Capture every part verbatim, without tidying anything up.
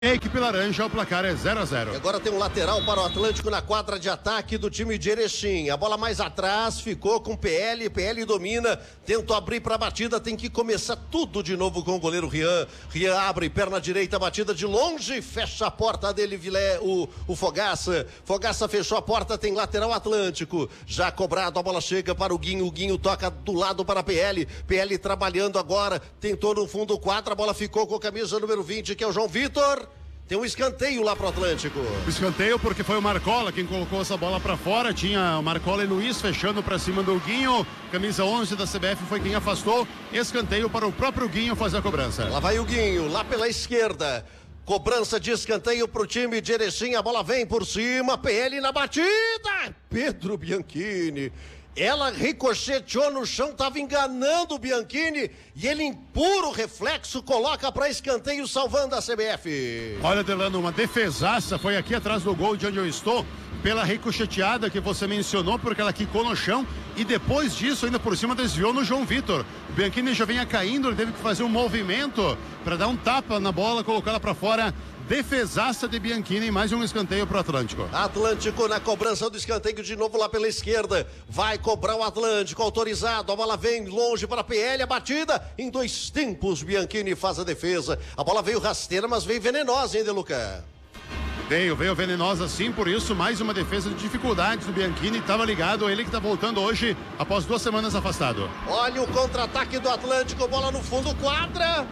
A equipe laranja, o placar é zero a zero. Agora tem um lateral para o Atlântico na quadra de ataque do time de Erechim. A bola mais atrás ficou com P L, P L domina, tentou abrir para a batida, tem que começar tudo de novo com o goleiro Rian. Rian abre, perna direita, batida de longe, fecha a porta dele, Vilé, o, o Fogaça. Fogaça fechou a porta, tem lateral Atlântico. Já cobrado, a bola chega para o Guinho, o Guinho toca do lado para a P L. P L trabalhando agora, tentou no fundo quadra, a bola ficou com a camisa número vinte, que é o João Vitor. Tem um escanteio lá pro Atlântico. O escanteio porque foi o Marcola quem colocou essa bola pra fora. Tinha o Marcola e Luiz fechando pra cima do Guinho. Camisa onze da C B F foi quem afastou. Escanteio para o próprio Guinho fazer a cobrança. Lá vai o Guinho, lá pela esquerda. Cobrança de escanteio pro time de Erechim. A bola vem por cima. P L na batida. Pedro Bianchini. Ela ricocheteou no chão, estava enganando o Bianchini e ele, em puro reflexo, coloca para escanteio, salvando a C B F. Olha, Delano, uma defesaça foi aqui atrás do gol de onde eu estou, pela ricocheteada que você mencionou, porque ela quicou no chão e depois disso, ainda por cima, desviou no João Vitor. O Bianchini já vinha caindo, ele teve que fazer um movimento para dar um tapa na bola, colocar ela para fora. Defesaça de Bianchini e mais um escanteio pro Atlântico. Atlântico na cobrança do escanteio de novo lá pela esquerda. Vai cobrar o Atlântico, autorizado. A bola vem longe para a P L, a batida. Em dois tempos, Bianchini faz a defesa. A bola veio rasteira, mas veio venenosa, hein, De Luca? Veio, veio venenosa sim, por isso mais uma defesa de dificuldades do Bianchini. Estava ligado, ele que tá voltando hoje após duas semanas afastado. Olha o contra-ataque do Atlântico, bola no fundo, quadra.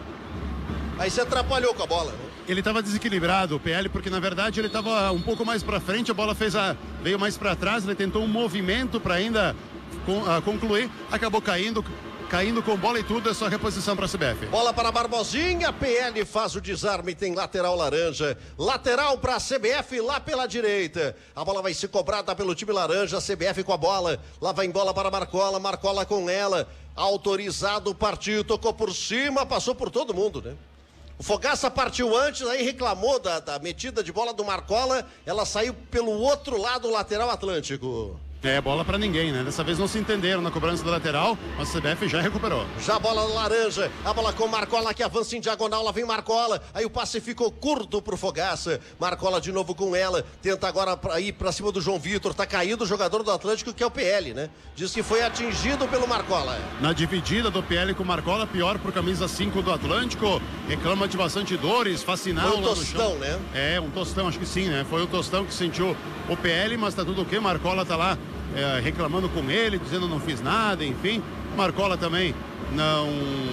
Aí se atrapalhou com a bola, né? Ele estava desequilibrado, o P L, porque na verdade ele estava um pouco mais para frente, a bola fez a, veio mais para trás, ele tentou um movimento para ainda com, uh, concluir, acabou caindo, caindo com bola e tudo, é só reposição para a C B F. Bola para Barbosinha, P L faz o desarme, tem lateral laranja, lateral para a C B F lá pela direita. A bola vai ser cobrada pelo time laranja, a C B F com a bola, lá vai em bola para Marcola, Marcola com ela, autorizado, partiu, tocou por cima, passou por todo mundo, né? O Fogaça partiu antes, aí reclamou da, da metida de bola do Marcola, ela saiu pelo outro lado, lateral Atlântico. É, bola pra ninguém, né? Dessa vez não se entenderam na cobrança da lateral, mas a C B F já recuperou. Já a bola laranja, a bola com Marcola que avança em diagonal, lá vem Marcola, aí o passe ficou curto pro Fogaça. Marcola de novo com ela, tenta agora pra ir pra cima do João Vitor, tá caído o jogador do Atlântico que é o P L, né? Diz que foi atingido pelo Marcola. Na dividida do P L com Marcola, pior pro camisa cinco do Atlântico, reclama de bastante dores, fascinal. Foi um tostão, né? É, um tostão, acho que sim, né? Foi o tostão que sentiu o P L, mas tá tudo ok, Marcola tá lá É, reclamando com ele, dizendo não fiz nada, enfim. Marcola também não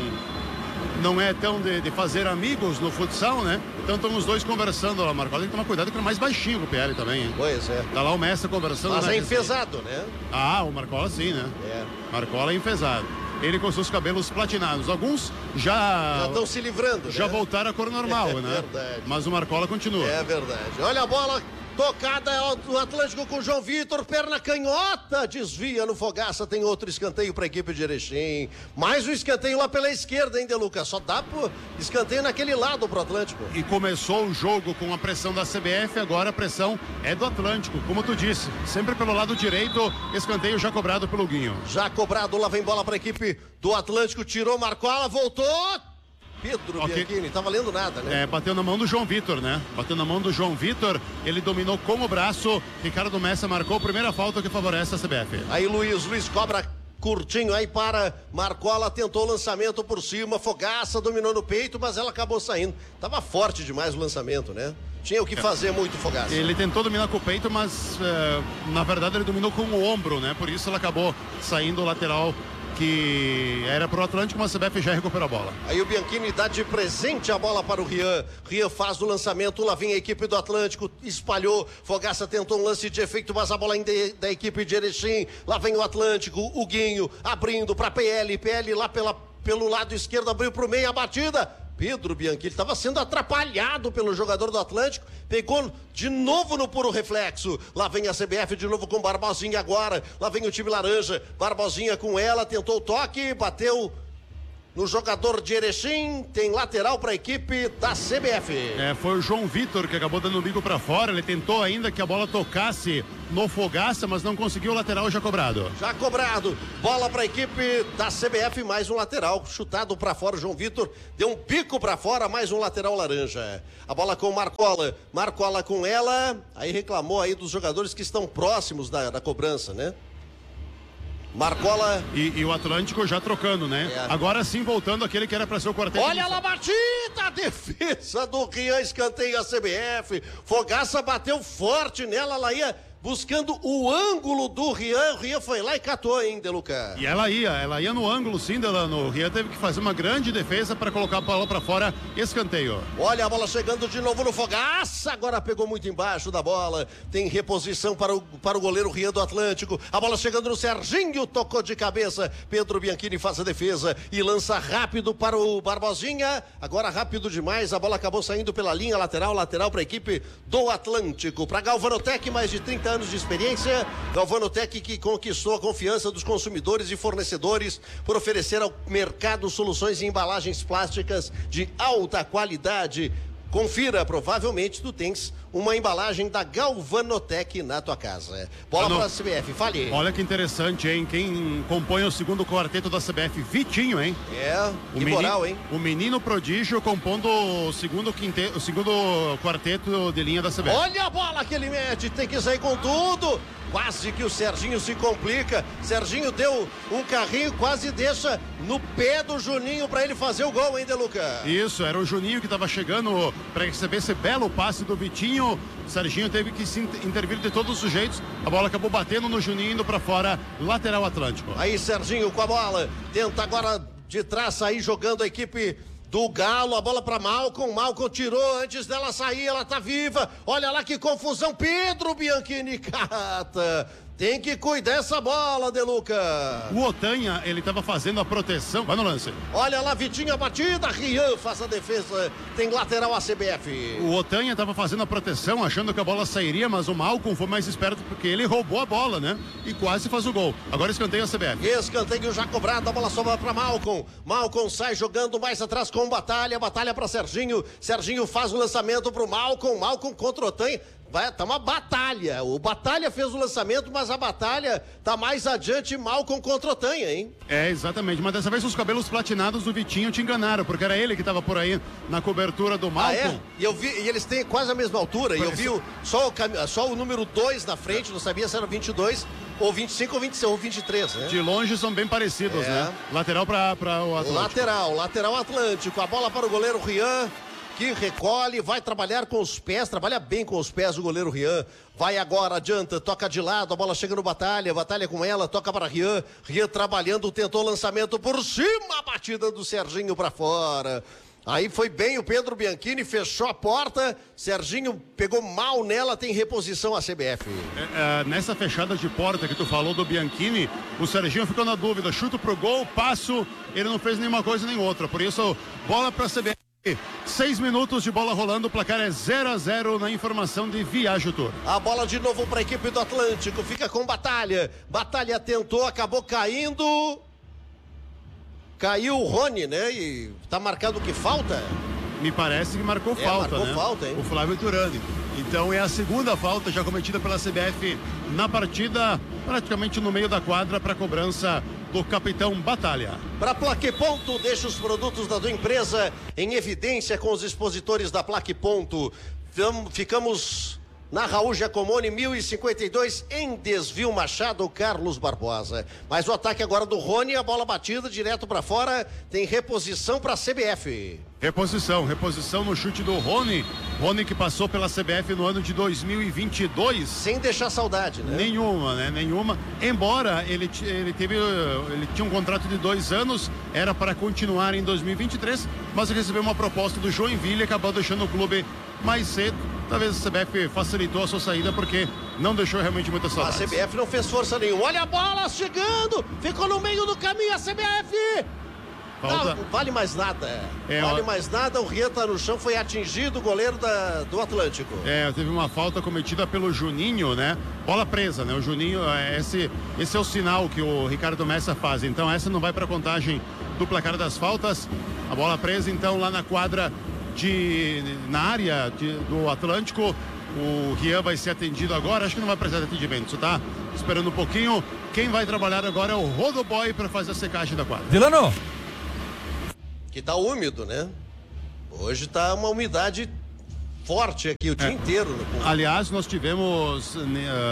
não é tão de, de fazer amigos no futsal, né? Então estão os dois conversando lá. Marcola tem que tomar cuidado que ele é mais baixinho que o P L também, hein? Pois é. Tá lá o mestre conversando. Mas né? é enfesado, né? Ah, o Marcola sim, né? É. Marcola é enfesado. Ele com seus cabelos platinados. Alguns já... Já estão se livrando, Já né? voltaram à cor normal, É né? verdade. Mas o Marcola continua. É verdade. Olha a bola... Tocada do Atlântico com o João Vitor, perna canhota, desvia no Fogaça, tem outro escanteio para a equipe de Erechim. Mais um escanteio lá pela esquerda, hein, De Luca? Só dá pro escanteio naquele lado pro Atlântico. E começou o jogo com a pressão da C B F, agora a pressão é do Atlântico, como tu disse, sempre pelo lado direito, escanteio já cobrado pelo Guinho. Já cobrado, lá vem bola para a equipe do Atlântico, tirou, marcou, ela voltou... Pedro okay. Bianchini, tá valendo nada, né? É, bateu na mão do João Vitor, né? Bateu na mão do João Vitor, ele dominou com o braço, Ricardo Messa marcou a primeira falta que favorece a C B F. Aí Luiz, Luiz cobra curtinho aí para Marcola, tentou o lançamento por cima, Fogaça dominou no peito, mas ela acabou saindo. Tava forte demais o lançamento, né? Tinha o que fazer muito, Fogaça. Ele tentou dominar com o peito, mas é, na verdade ele dominou com o ombro, né? Por isso ela acabou saindo lateral, que era pro Atlântico, mas a C B F já recuperou a bola. Aí o Bianchini dá de presente a bola para o Rian. Rian faz o lançamento, lá vem a equipe do Atlântico, espalhou, Fogaça tentou um lance de efeito, mas a bola ainda é da equipe de Erechim. Lá vem o Atlântico, o Guinho abrindo para P L, P L lá pela, pelo lado esquerdo, abriu pro meio, a batida. Pedro Bianchini estava sendo atrapalhado pelo jogador do Atlântico, pegou de novo no puro reflexo. Lá vem a C B F de novo com Barbosinha agora, lá vem o time laranja, Barbosinha com ela, tentou o toque, bateu no jogador de Erechim, tem lateral para a equipe da C B F. É, foi o João Vitor que acabou dando o bico para fora, ele tentou ainda que a bola tocasse no Fogaça, mas não conseguiu, o lateral já cobrado. Já cobrado, bola para a equipe da C B F, mais um lateral, chutado para fora, o João Vitor deu um bico para fora, mais um lateral laranja. A bola com o Marcola, Marcola com ela, aí reclamou aí dos jogadores que estão próximos da, da cobrança, né? Marcola. E, e o Atlântico já trocando, né? É. Agora sim, voltando aquele que era para ser o quarteto. Olha lá a batida, a defesa do Rian, escanteio a C B F. Fogaça bateu forte nela, ela ia buscando o ângulo do Rian. O Rian foi lá e catou, hein, Deluca? E ela ia, ela ia no ângulo, sim, Delano. O Rian teve que fazer uma grande defesa para colocar a bola para fora, escanteio. Olha a bola chegando de novo no Fogaça, agora pegou muito embaixo da bola. Tem reposição para o, para o goleiro Rian do Atlântico. A bola chegando no Serginho, tocou de cabeça. Pedro Bianchini faz a defesa e lança rápido para o Barbosinha. Agora rápido demais, a bola acabou saindo pela linha lateral, lateral para a equipe do Atlântico. Para Galvanotec, mais de trinta anos de experiência, Galvanotec que conquistou a confiança dos consumidores e fornecedores por oferecer ao mercado soluções em embalagens plásticas de alta qualidade. Confira, provavelmente tu tens uma embalagem da Galvanotec na tua casa. Bola para a C B F, fale. Olha que interessante, hein? Quem compõe o segundo quarteto da C B F, Vitinho, hein? É, o que menino, moral, hein? O menino prodígio compondo o segundo, quinte, o segundo quarteto de linha da C B F. Olha a bola que ele mete, tem que sair com tudo. Quase que o Serginho se complica. Serginho deu um carrinho, quase deixa no pé do Juninho para ele fazer o gol, hein, Deluca? Isso, era o Juninho que estava chegando para receber esse belo passe do Vitinho. O Serginho teve que se intervir de todos os jeitos. A bola acabou batendo no Juninho, indo para fora, lateral Atlântico. Aí Serginho com a bola, tenta agora de trás sair jogando a equipe do Galo, a bola para Malcom, Malcom tirou antes dela sair, ela tá viva, olha lá que confusão, Pedro Bianchini cata, tem que cuidar essa bola, Deluca. O Otanha, ele tava fazendo a proteção, vai no lance. Olha lá, Vitinho, a batida, Rian faz a defesa, tem lateral a C B F. O Otanha tava fazendo a proteção, achando que a bola sairia, mas o Malcom foi mais esperto porque ele roubou a bola, né? E quase faz o gol. Agora escanteio a C B F. Escanteio já cobrado, a bola sobra para Malcom. Malcom sai jogando mais atrás com Batalha, Batalha para Serginho. Serginho faz o lançamento pro Malcom, Malcom contra o Otanha. Vai, tá uma batalha. O Batalha fez o lançamento, mas a batalha tá mais adiante, Malcom contra o Otanha, hein? É, exatamente. Mas dessa vez os cabelos platinados do Vitinho te enganaram, porque era ele que tava por aí na cobertura do Malcom. Ah, é? E eu vi, e eles têm quase a mesma altura. Parece... E eu vi o, só, o, só o número dois na frente, não sabia se era vinte e dois, ou vinte e cinco, ou vinte e seis, ou vinte e três, né? De longe são bem parecidos, é. né? Lateral para o Atlântico. Lateral, lateral Atlântico. A bola para o goleiro Rian, que recolhe, vai trabalhar com os pés, trabalha bem com os pés o goleiro Rian. Vai agora, adianta, toca de lado, a bola chega no Batalha, Batalha com ela, toca para Rian. Rian trabalhando, tentou lançamento por cima, a batida do Serginho para fora. Aí foi bem o Pedro Bianchini, fechou a porta, Serginho pegou mal nela, tem reposição a C B F. É, é, nessa fechada de porta que tu falou do Bianchini, o Serginho ficou na dúvida, chuto pro gol, passo, ele não fez nenhuma coisa nem outra, por isso bola pra C B F. Seis minutos de bola rolando, o placar é zero a zero na informação de Viaggio Tour. A bola de novo para a equipe do Atlântico, fica com Batalha. Batalha tentou, acabou caindo. Caiu o Rony, né? E tá marcado que falta? Me parece que marcou é, falta, marcou né? falta, hein? O Flávio Turani. Então é a segunda falta já cometida pela C B F na partida, praticamente no meio da quadra para cobrança do capitão Batalha. Para Plaque Ponto, deixa os produtos da tua empresa em evidência com os expositores da Plaque Ponto. Ficamos na Raul Giacomoni, mil e cinquenta e dois, em Desvio Machado, Carlos Barbosa. Mas o ataque agora do Rony, a bola batida direto para fora, tem reposição para a C B F. Reposição, reposição no chute do Rony. Rony que passou pela C B F no ano de dois mil e vinte e dois. Sem deixar saudade, né? Nenhuma, né? Nenhuma. Embora ele, ele teve, ele tinha um contrato de dois anos, era para continuar em dois mil e vinte e três, mas recebeu uma proposta do Joinville e acabou deixando o clube mais cedo. Talvez a C B F facilitou a sua saída porque não deixou realmente muita saudade. A C B F não fez força nenhuma. Olha a bola chegando! Ficou no meio do caminho a C B F! Falta... Não, vale mais nada. É, vale ó... mais nada, o Rian tá no chão, foi atingido o goleiro da, do Atlântico. É, teve uma falta cometida pelo Juninho, né? Bola presa, né? O Juninho, esse, esse é o sinal que o Ricardo Messa faz. Então essa não vai para contagem do placar das faltas. A bola presa então lá na quadra de na área de, do Atlântico. O Rian vai ser atendido agora, acho que não vai precisar de atendimento, só tá esperando um pouquinho. Quem vai trabalhar agora é o Rodoboy para fazer a secagem da quadra. Vilano! Que tá úmido, né? Hoje tá uma umidade forte aqui o dia é. inteiro. No... Aliás, nós tivemos uh,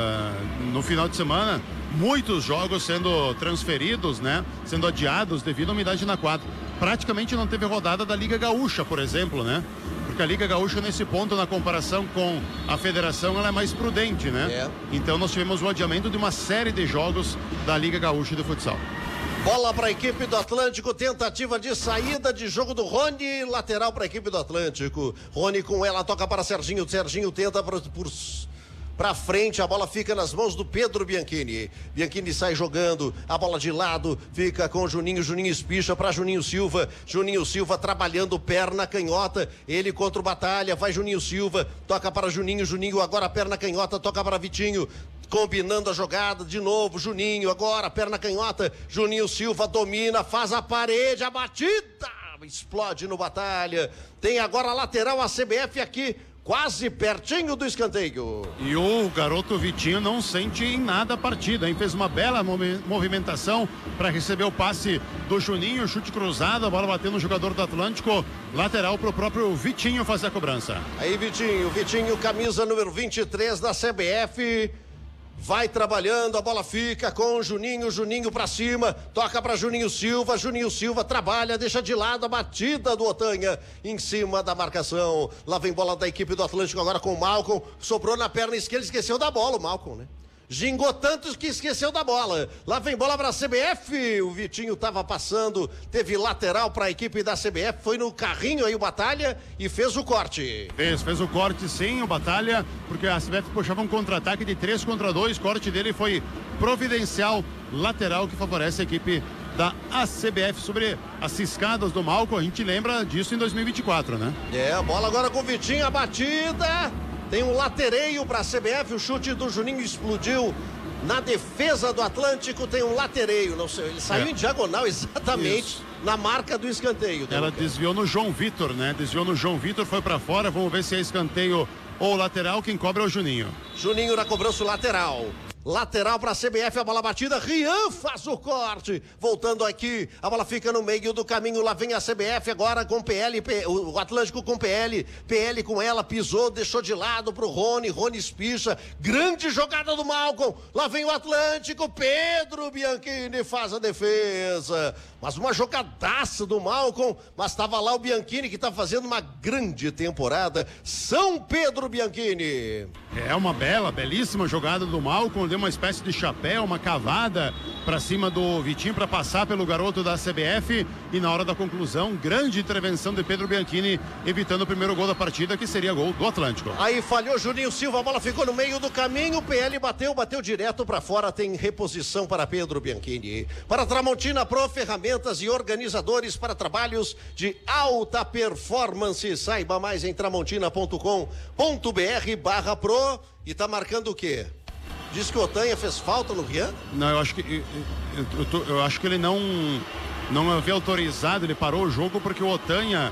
no final de semana muitos jogos sendo transferidos, né? Sendo adiados devido à umidade na quadra. Praticamente não teve rodada da Liga Gaúcha, por exemplo, né? Porque a Liga Gaúcha, nesse ponto, na comparação com a federação, ela é mais prudente, né? É. Então nós tivemos o adiamento de uma série de jogos da Liga Gaúcha de futsal. Bola para a equipe do Atlântico, tentativa de saída de jogo do Rony, lateral para a equipe do Atlântico. Rony com ela, toca para Serginho, Serginho tenta por, por, para frente, a bola fica nas mãos do Pedro Bianchini. Bianchini sai jogando, a bola de lado, fica com o Juninho, Juninho espicha para Juninho Silva. Juninho Silva trabalhando perna canhota, ele contra o Batalha, vai Juninho Silva, toca para Juninho, Juninho agora perna canhota, toca para Vitinho. Combinando a jogada de novo, Juninho agora, perna canhota, Juninho Silva domina, faz a parede, a batida, explode no Batalha. Tem agora a lateral, a C B F aqui, quase pertinho do escanteio. E o garoto Vitinho não sente em nada a partida, hein? Fez uma bela movimentação para receber o passe do Juninho, chute cruzado, a bola bateu no jogador do Atlântico, lateral para o próprio Vitinho fazer a cobrança. Aí Vitinho, Vitinho, camisa número vinte e três da C B F. Vai trabalhando, a bola fica com o Juninho, Juninho pra cima, toca pra Juninho Silva, Juninho Silva trabalha, deixa de lado a batida do Otanha em cima da marcação. Lá vem bola da equipe do Atlântico agora com o Malcolm, sobrou na perna esquerda, esqueceu da bola o Malcolm, né? Gingou tanto que esqueceu da bola. Lá vem bola para a C B F. O Vitinho estava passando, teve lateral para a equipe da C B F, foi no carrinho aí o Batalha e fez o corte. Fez, fez o corte sim, o Batalha, porque a C B F puxava um contra-ataque de três contra dois, corte dele foi providencial, lateral que favorece a equipe da A C B F sobre as ciscadas do Malco. A gente lembra disso em dois mil e vinte e quatro, né? É, a bola agora com o Vitinho, a batida. Tem um latereio para a C B F, o chute do Juninho explodiu na defesa do Atlântico, tem um latereio, não sei, ele saiu é. em diagonal exatamente Isso. na marca do escanteio. Ela desviou no João Vitor, né? Desviou no João Vitor, foi para fora, vamos ver se é escanteio ou lateral, quem cobra é o Juninho. Juninho na cobrança lateral. Lateral para a C B F, a bola batida, Rian faz o corte, voltando aqui, a bola fica no meio do caminho, lá vem a C B F agora com P L, P, o Atlântico com P L, P L com ela, pisou, deixou de lado pro Rony, Rony espicha, grande jogada do Malcolm, lá vem o Atlântico, Pedro Bianchini faz a defesa, mas uma jogadaça do Malcolm, mas estava lá o Bianchini que está fazendo uma grande temporada, São Pedro Bianchini. É uma bela, belíssima jogada do Malcolm, deu uma espécie de chapéu, uma cavada para cima do Vitinho para passar pelo garoto da C B F e na hora da conclusão, grande intervenção de Pedro Bianchini, evitando o primeiro gol da partida, que seria gol do Atlântico. Aí falhou Juninho Silva, a bola ficou no meio do caminho, o P L bateu, bateu direto para fora, tem reposição para Pedro Bianchini. Para Tramontina Pro, ferramentas e organizadores para trabalhos de alta performance. Saiba mais em tramontina ponto com ponto br barra pro. E tá marcando o quê? Diz que o Otanha fez falta no Rian? Não, eu acho que eu, eu, eu, eu acho que ele não não havia autorizado, ele parou o jogo porque o Otanha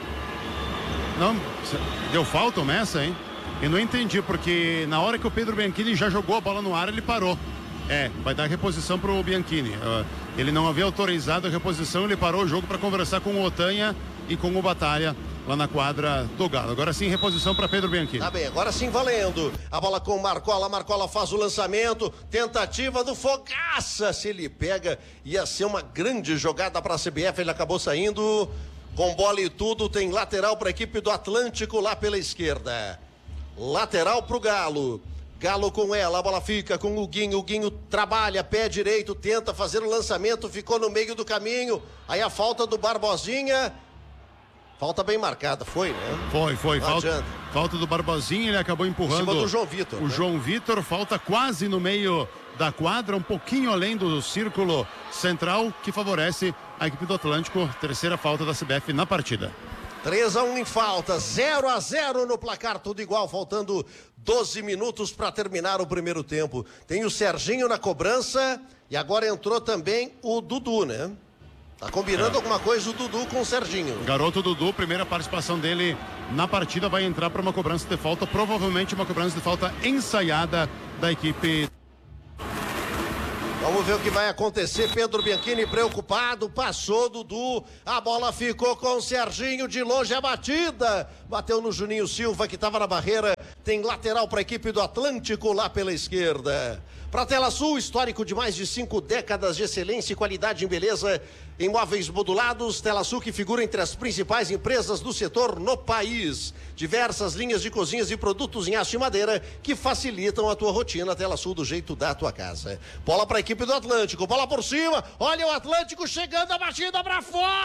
não deu falta o Messa, hein? Eu não entendi, porque na hora que o Pedro Bianchini já jogou a bola no ar, ele parou. É, vai dar reposição pro Bianchini. Uh, ele não havia autorizado a reposição, ele parou o jogo para conversar com o Otanha e com o Batalha lá na quadra do Galo. Agora sim, reposição para Pedro Bianchini. Tá bem, agora sim valendo. A bola com o Marcola, Marcola faz o lançamento, tentativa do Fogaça, se ele pega, ia ser uma grande jogada para a C B F, ele acabou saindo com bola e tudo, tem lateral para a equipe do Atlântico lá pela esquerda. Lateral pro Galo. Galo com ela, a bola fica com o Guinho, o Guinho trabalha, pé direito, tenta fazer o lançamento, ficou no meio do caminho, aí a falta do Barbosinha, falta bem marcada, foi, né? Foi, foi, falta, falta do Barbosinha, ele acabou empurrando em cima do João Vitor, o né? João Vitor, falta quase no meio da quadra, um pouquinho além do círculo central, que favorece a equipe do Atlântico, terceira falta da C B F na partida. três a um em falta, zero a zero no placar, tudo igual, faltando doze minutos para terminar o primeiro tempo. Tem o Serginho na cobrança e agora entrou também o Dudu, né? Tá combinando é. alguma coisa o Dudu com o Serginho. Garoto Dudu, primeira participação dele na partida, vai entrar para uma cobrança de falta, provavelmente uma cobrança de falta ensaiada da equipe. Vamos ver o que vai acontecer. Pedro Bianchini preocupado, passou Dudu, a bola ficou com o Serginho, de longe a batida, bateu no Juninho Silva que estava na barreira. Tem lateral para a equipe do Atlântico lá pela esquerda. Para Tela Sul, histórico de mais de cinco décadas de excelência e qualidade em beleza em móveis modulados. Tela Sul, que figura entre as principais empresas do setor no país. Diversas linhas de cozinhas e produtos em aço e madeira que facilitam a tua rotina. Tela Sul, do jeito da tua casa. Bola para a equipe do Atlântico, bola por cima. Olha o Atlântico chegando, a batida para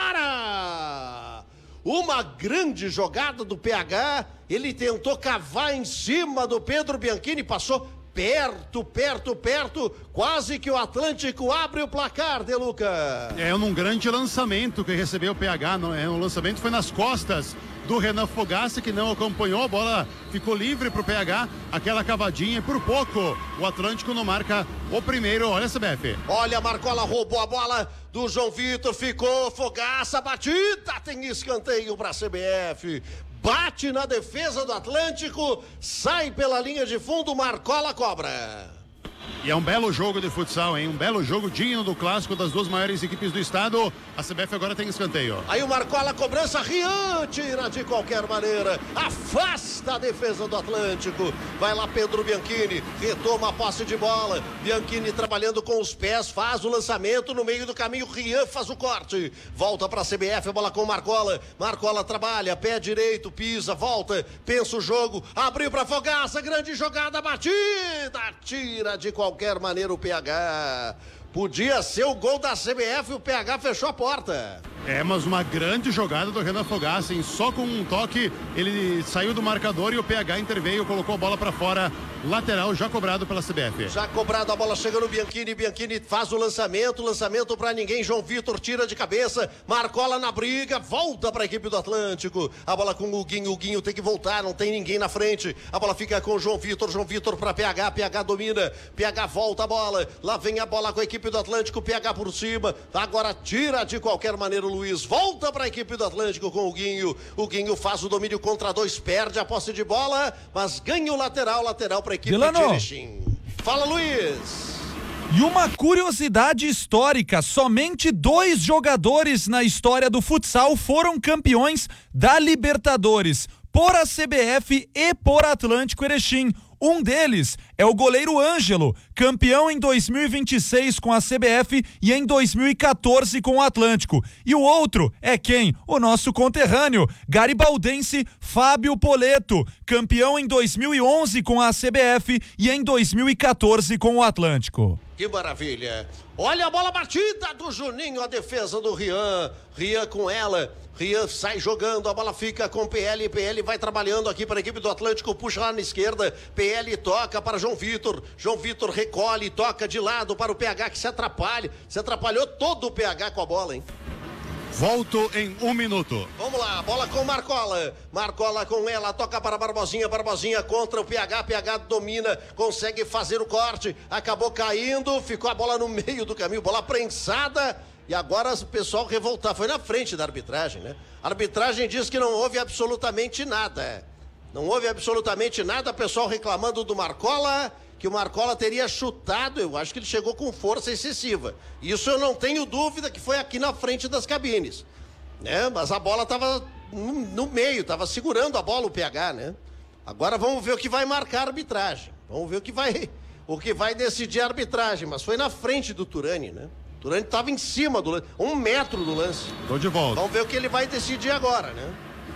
fora. Uma grande jogada do P H. Ele tentou cavar em cima do Pedro Bianchini, passou perto, perto, perto, quase que o Atlântico abre o placar, De Luca. É um grande lançamento que recebeu o P H, não é? O lançamento foi nas costas do Renan Fogassi, que não acompanhou, a bola ficou livre para o P H, aquela cavadinha, e por pouco o Atlântico não marca o primeiro. Olha a C B F. Olha, a Marcola roubou a bola do João Vitor, ficou Fogassi, a batida, tem escanteio para a C B F. Bate na defesa do Atlântico, sai pela linha de fundo, Marcola cobra. E é um belo jogo de futsal, hein? Um belo jogo digno do clássico das duas maiores equipes do estado. A C B F agora tem escanteio. Aí o Marcola, cobrança, Rian tira de qualquer maneira, afasta a defesa do Atlântico. Vai lá Pedro Bianchini, retoma a posse de bola. Bianchini trabalhando com os pés, faz o lançamento no meio do caminho. Rian faz o corte, volta para a C B F, a bola com o Marcola. Marcola trabalha, pé direito, pisa, volta, pensa o jogo, abriu para Fogaça, grande jogada, batida, tira de qualquer maneira o P H. Podia ser o gol da C B F e o P H fechou a porta. É, mas uma grande jogada do Renan Fogassi, hein? Só com um toque ele saiu do marcador e o P H interveio, colocou a bola para fora, lateral já cobrado pela C B F. Já cobrado, a bola chega no Bianchini, Bianchini faz o lançamento, lançamento para ninguém, João Vitor tira de cabeça, Marcola na briga, volta para a equipe do Atlântico, a bola com o Guinho, o Guinho tem que voltar, não tem ninguém na frente, a bola fica com o João Vitor, João Vitor para P H, P H domina, P H volta a bola, lá vem a bola com a equipe do Atlântico, P H por cima, agora tira de qualquer maneira o Luiz, volta para a equipe do Atlântico com o Guinho, o Guinho faz o domínio contra dois, perde a posse de bola, mas ganha o lateral, lateral para a equipe Delano. de Erechim. Fala, Luiz. E uma curiosidade histórica, somente dois jogadores na história do futsal foram campeões da Libertadores, por a C B F e por Atlântico Erechim. Um deles é o goleiro Ângelo, campeão em dois mil e vinte e seis com a C B F e em dois mil e quatorze com o Atlântico. E o outro é quem? O nosso conterrâneo, garibaldense Fábio Poleto, campeão em dois mil e onze com a C B F e em dois mil e quatorze com o Atlântico. Que maravilha. Olha a bola batida do Juninho, a defesa do Rian. Rian com ela. Rian sai jogando, a bola fica com P L, P L vai trabalhando aqui para a equipe do Atlântico, puxa lá na esquerda, P L toca para João Vitor, João Vitor recolhe, toca de lado para o P H que se atrapalha, se atrapalhou todo o P H com a bola, hein? Volto em um minuto. Vamos lá, bola com Marcola, Marcola com ela, toca para Barbosinha, Barbosinha contra o P H, P H domina, consegue fazer o corte, acabou caindo, ficou a bola no meio do caminho, bola prensada. E agora o pessoal revoltar, foi na frente da arbitragem, né? A arbitragem diz que não houve absolutamente nada. Não houve absolutamente nada, o pessoal reclamando do Marcola, que o Marcola teria chutado, eu acho que ele chegou com força excessiva. Isso eu não tenho dúvida que foi aqui na frente das cabines, né? Mas a bola estava no, no meio, estava segurando a bola o P H, né? Agora vamos ver o que vai marcar a arbitragem. Vamos ver o que vai, o que vai decidir a arbitragem, mas foi na frente do Turani, né? O Turani estava em cima do lance, um metro do lance. Tô de volta. Vamos ver o que ele vai decidir agora, né?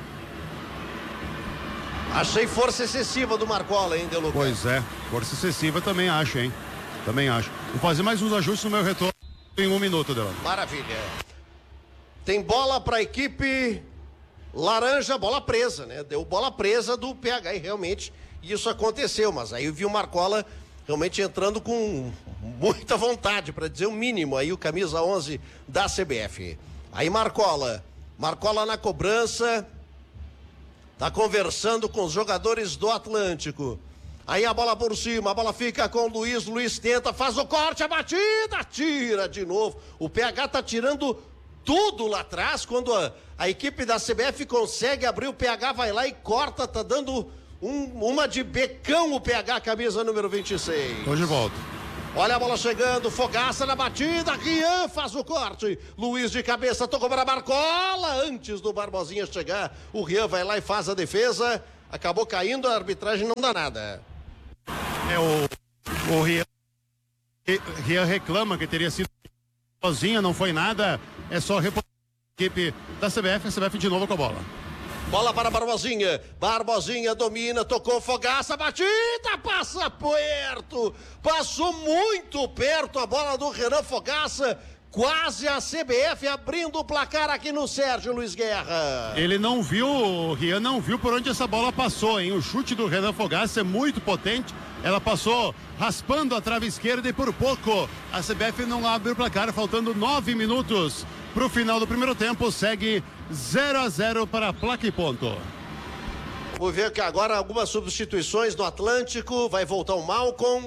Achei força excessiva do Marcola, hein, De Luca? Pois é, força excessiva também acho, hein? Também acho. Vou fazer mais uns ajustes no meu retorno em um minuto, Delano. Maravilha. Tem bola para a equipe laranja, bola presa, né? Deu bola presa do P H e realmente isso aconteceu, mas aí eu vi o Marcola realmente entrando com muita vontade, para dizer o mínimo, aí o camisa onze da C B F. Aí Marcola, Marcola na cobrança, tá conversando com os jogadores do Atlântico. Aí a bola por cima, a bola fica com o Luiz, Luiz tenta, faz o corte, a batida, tira de novo. O P H tá tirando tudo lá atrás, quando a, a equipe da C B F consegue abrir, o P H vai lá e corta, tá dando um, uma de becão o P H, camisa número vinte e seis. Tô de volta. Olha a bola chegando, Fogaça na batida, Rian faz o corte, Luiz de cabeça, tocou para a Marcola, antes do Barbosinha chegar, o Rian vai lá e faz a defesa, acabou caindo, a arbitragem não dá nada. É o, o Rian, Rian reclama que teria sido sozinha, não foi nada, é só reportar a equipe da C B F, a C B F de novo com a bola. Bola para Barbosinha, Barbosinha domina, tocou Fogaça, batida, passa perto, passou muito perto a bola do Renan Fogaça, quase a C B F abrindo o placar aqui no Sérgio Luiz Guerra. Ele não viu, o Rian não viu por onde essa bola passou, hein? O chute do Renan Fogaça é muito potente, ela passou raspando a trave esquerda e por pouco a C B F não abre o placar, faltando nove minutos para o final do primeiro tempo, segue zero a zero para a placa e ponto. Vou ver que agora algumas substituições no Atlântico, vai voltar o Malcom,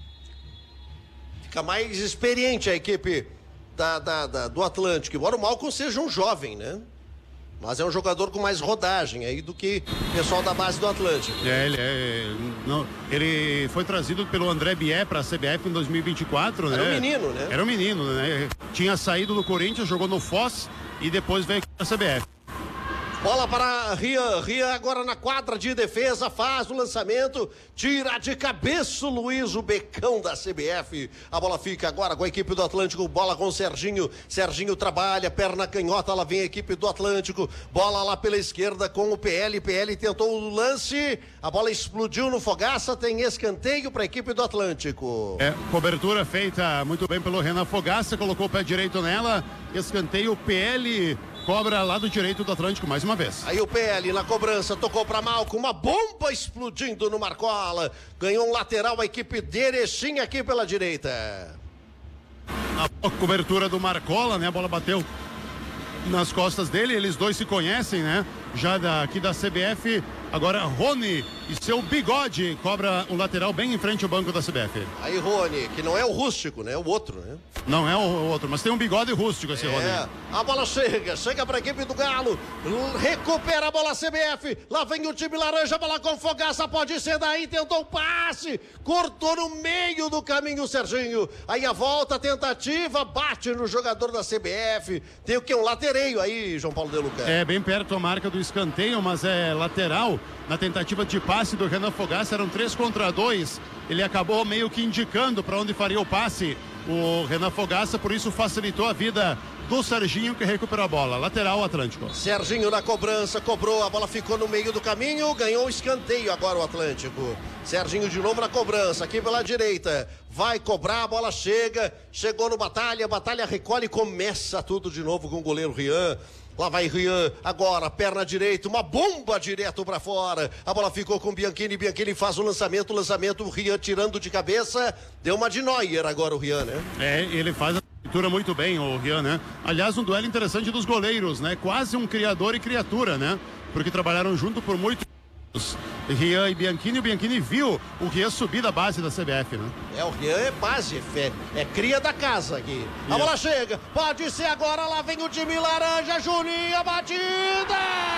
fica mais experiente a equipe da, da, da, do Atlântico, embora o Malcom seja um jovem, né? Mas é um jogador com mais rodagem aí do que o pessoal da base do Atlântico. É, ele, é, não, ele foi trazido pelo André Bié para a C B F em dois mil e vinte e quatro, né? Era um menino, né? Era um menino, né? Tinha saído do Corinthians, jogou no Foz e depois veio para a C B F. Bola para Rian, Rian agora na quadra de defesa, faz o lançamento, tira de cabeça o Luiz, o becão da C B F. A bola fica agora com a equipe do Atlântico, bola com o Serginho, Serginho trabalha, perna canhota, lá vem a equipe do Atlântico, bola lá pela esquerda com o P L, P L tentou o lance, a bola explodiu no Fogaça, tem escanteio para a equipe do Atlântico. É, cobertura feita muito bem pelo Renan Fogaça, colocou o pé direito nela, escanteio, P L cobra lado direito do Atlântico mais uma vez. Aí o P L na cobrança, tocou para Malco, uma bomba explodindo no Marcola. Ganhou um lateral a equipe de Erechim aqui pela direita. A cobertura do Marcola, né? A bola bateu nas costas dele, eles dois se conhecem, né? Já daqui da C B F, agora Rony e seu bigode cobra o lateral bem em frente ao banco da C B F. Aí Rony, que não é o rústico, né? O outro, né? Não é o outro, mas tem um bigode rústico esse é, Rony. A bola chega, chega pra equipe do Galo, recupera a bola C B F, lá vem o time laranja, bola com Fogaça, pode ser daí, tentou o passe, cortou no meio do caminho o Serginho, aí a volta, tentativa, bate no jogador da C B F, tem o que? Um latereio aí, João Paulo De Luca. É, bem perto a marca do escanteio, mas é lateral, na tentativa de passe do Renan Fogaça, eram três contra dois, ele acabou meio que indicando para onde faria o passe, o Renan Fogaça, por isso facilitou a vida do Serginho, que recuperou a bola. Lateral Atlântico. Serginho na cobrança, cobrou, a bola ficou no meio do caminho, ganhou o escanteio agora o Atlântico. Serginho de novo na cobrança, aqui pela direita. Vai cobrar, a bola chega, chegou no Batalha, Batalha recolhe e começa tudo de novo com o goleiro Rian. Lá vai Rian, agora, perna direita, uma bomba direto pra fora. A bola ficou com Bianchini, Bianchini faz o lançamento, o lançamento, o Rian tirando de cabeça. Deu uma de Neuer agora o Rian, né? É, ele faz a leitura muito bem, o Rian, né? Aliás, um duelo interessante dos goleiros, né? Quase um criador e criatura, né? Porque trabalharam junto por muitos anos. Rian e Bianchini, o Bianchini viu o Rian subir da base da C B F, né? É, o Rian é base, é, é cria da casa aqui. A bola chega, pode ser agora, lá vem o time laranja, Juninho, a batida!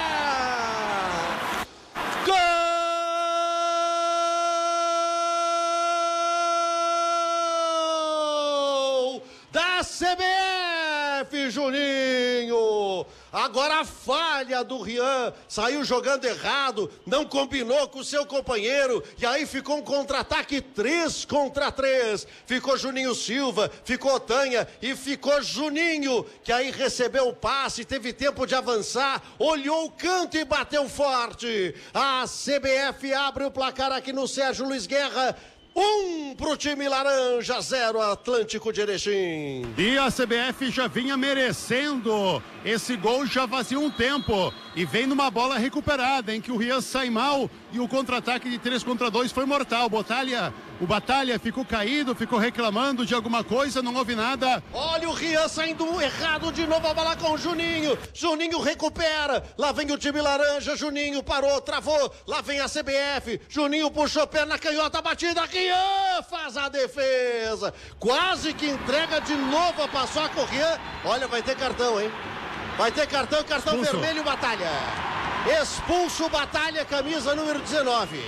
Gol da C B F, Juninho! Agora a falha do Rian, saiu jogando errado, não combinou com o seu companheiro, e aí ficou um contra-ataque três contra três. Ficou Juninho Silva, ficou Otanha e ficou Juninho, que aí recebeu o passe, teve tempo de avançar, olhou o canto e bateu forte. A C B F abre o placar aqui no Sérgio Luiz Guerra. Um pro time laranja, zero Atlântico de Erechim. E a C B F já vinha merecendo esse gol já fazia um tempo. E vem numa bola recuperada, em que o Rian sai mal e o contra-ataque de três contra dois foi mortal. Batalha, o Batalha ficou caído, ficou reclamando de alguma coisa, não houve nada. Olha o Rian saindo errado de novo, a bola com o Juninho. Juninho recupera, lá vem o time laranja, Juninho parou, travou, lá vem a C B F. Juninho puxou perna canhota, batida, Rian faz a defesa. Quase que entrega de novo a paçoca o Rian. Olha, vai ter cartão, hein? Vai ter cartão, cartão Expulso. vermelho, Batalha. Expulso, Batalha, camisa número dezenove.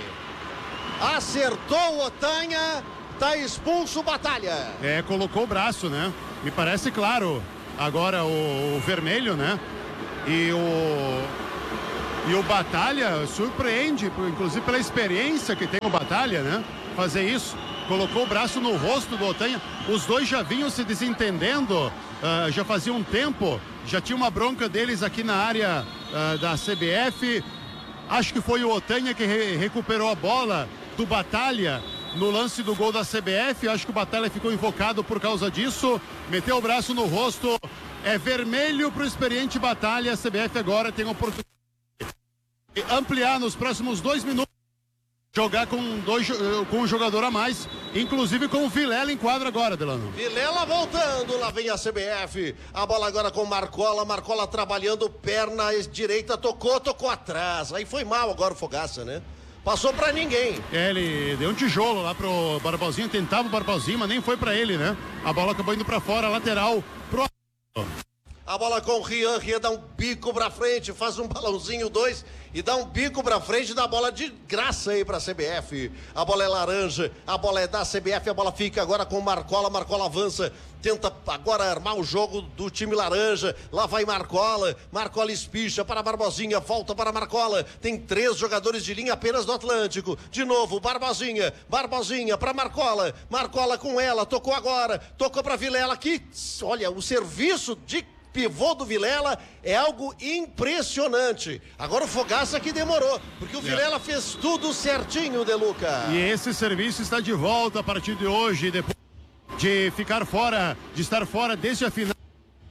Acertou o Otanha, tá expulso, Batalha. É, colocou o braço, né? Me parece claro. Agora o, o vermelho, né? E o... E o Batalha surpreende, inclusive pela experiência que tem o Batalha, né? Fazer isso. Colocou o braço no rosto do Otanha. Os dois já vinham se desentendendo, uh, já fazia um tempo. Já tinha uma bronca deles aqui na área uh, da C B F. Acho que foi o Otanha que re recuperou a bola do Batalha no lance do gol da C B F. Acho que o Batalha ficou invocado por causa disso. Meteu o braço no rosto. É vermelho para o experiente Batalha. A C B F agora tem a oportunidade de ampliar nos próximos dois minutos. Jogar com, dois, com um jogador a mais, inclusive com o Vilela em quadra agora, Delano. Vilela voltando, lá vem a C B F. A bola agora com Marcola, Marcola trabalhando, perna direita, tocou, tocou atrás. Aí foi mal agora o Fogaça, né? Passou pra ninguém. É, ele deu um tijolo lá pro Barbosinha, tentava o Barbosinha, mas nem foi pra ele, né? A bola acabou indo pra fora, lateral pro... A bola com o Rian, Rian dá um bico pra frente, faz um balãozinho, dois, e dá um bico pra frente, dá a bola de graça aí pra C B F. A bola é laranja, a bola é da C B F, a bola fica agora com o Marcola, Marcola avança, tenta agora armar o jogo do time laranja, lá vai Marcola, Marcola espicha para Barbosinha, volta para Marcola, tem três jogadores de linha apenas do Atlântico, de novo, Barbosinha, Barbosinha para Marcola, Marcola com ela, tocou agora, tocou para Vilela, que, olha, o serviço de pivô do Vilela é algo impressionante. Agora o Fogaça que demorou, porque o Vilela é. fez tudo certinho, Deluca. E esse serviço está de volta a partir de hoje, depois de ficar fora, de estar fora desde a final.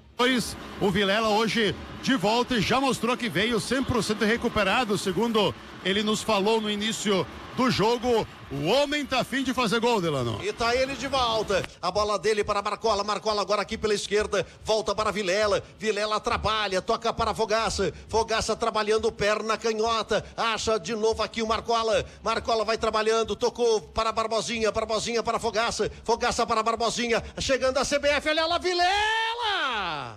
O Vilela hoje de volta e já mostrou que veio cem por cento recuperado, segundo ele nos falou no início do jogo. O homem tá afim de fazer gol, Delano. E tá ele de volta. A bola dele para Marcola. Marcola agora aqui pela esquerda. Volta para Vilela. Vilela atrapalha. Toca para Fogaça. Fogaça trabalhando perna canhota. Acha de novo aqui o Marcola. Marcola vai trabalhando. Tocou para Barbosinha. Barbosinha para Fogaça. Fogaça para Barbosinha. Chegando a C B F. Olha lá, Vilela!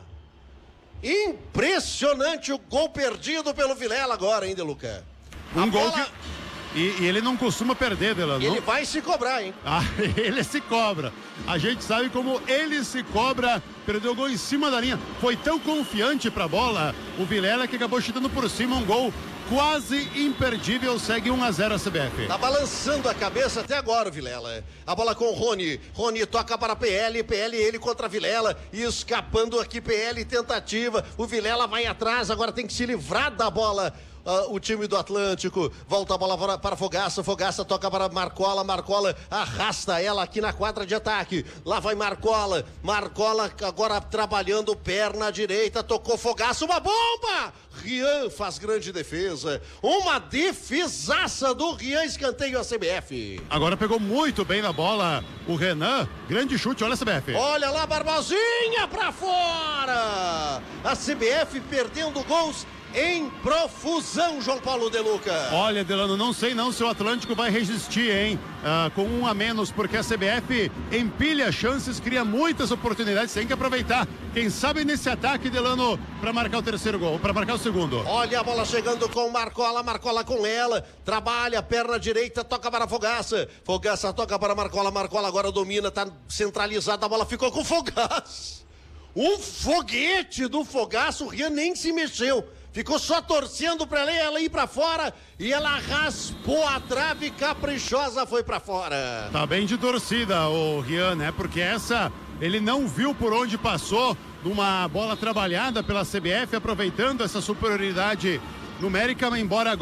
Impressionante o gol perdido pelo Vilela agora, hein, Deluca? Um a gol bola... que... E, e ele não costuma perder, Delano. Ele vai se cobrar, hein? Ah, ele se cobra. A gente sabe como ele se cobra. Perdeu o gol em cima da linha. Foi tão confiante pra bola, o Vilela, que acabou chutando por cima um gol quase imperdível. Segue um a zero a C B F. Tá balançando a cabeça até agora o Vilela. A bola com o Rony. Rony toca para P L. P L ele contra Vilela. E escapando aqui P L, tentativa. O Vilela vai atrás, agora tem que se livrar da bola. Uh, o time do Atlântico, volta a bola para Fogaça, Fogaça toca para Marcola, Marcola arrasta ela aqui na quadra de ataque, lá vai Marcola, Marcola agora trabalhando perna direita, tocou Fogaça, uma bomba! Rian faz grande defesa, uma defesaça do Rian, escanteio a C B F. Agora pegou muito bem na bola o Renan, grande chute, olha a C B F. Olha lá, Barbosinha pra fora! A C B F perdendo gols em profusão, João Paulo Deluca. Olha, Delano, não sei não se o Atlântico vai resistir, hein? Ah, com um a menos, porque a C B F empilha chances, cria muitas oportunidades, tem que aproveitar. Quem sabe nesse ataque, Delano, para marcar o terceiro gol, para marcar o segundo. Olha a bola chegando com Marcola, Marcola com ela, trabalha, perna direita, toca para Fogaça, Fogaça toca para Marcola, Marcola agora domina, tá centralizada, a bola ficou com Fogaça. Um foguete do Fogaça, o Rian nem se mexeu. Ficou só torcendo para ela ir para fora e ela raspou a trave, caprichosa, foi para fora. Tá bem de torcida o Rian, né? Porque essa ele não viu por onde passou, numa bola trabalhada pela C B F, aproveitando essa superioridade numérica, embora agora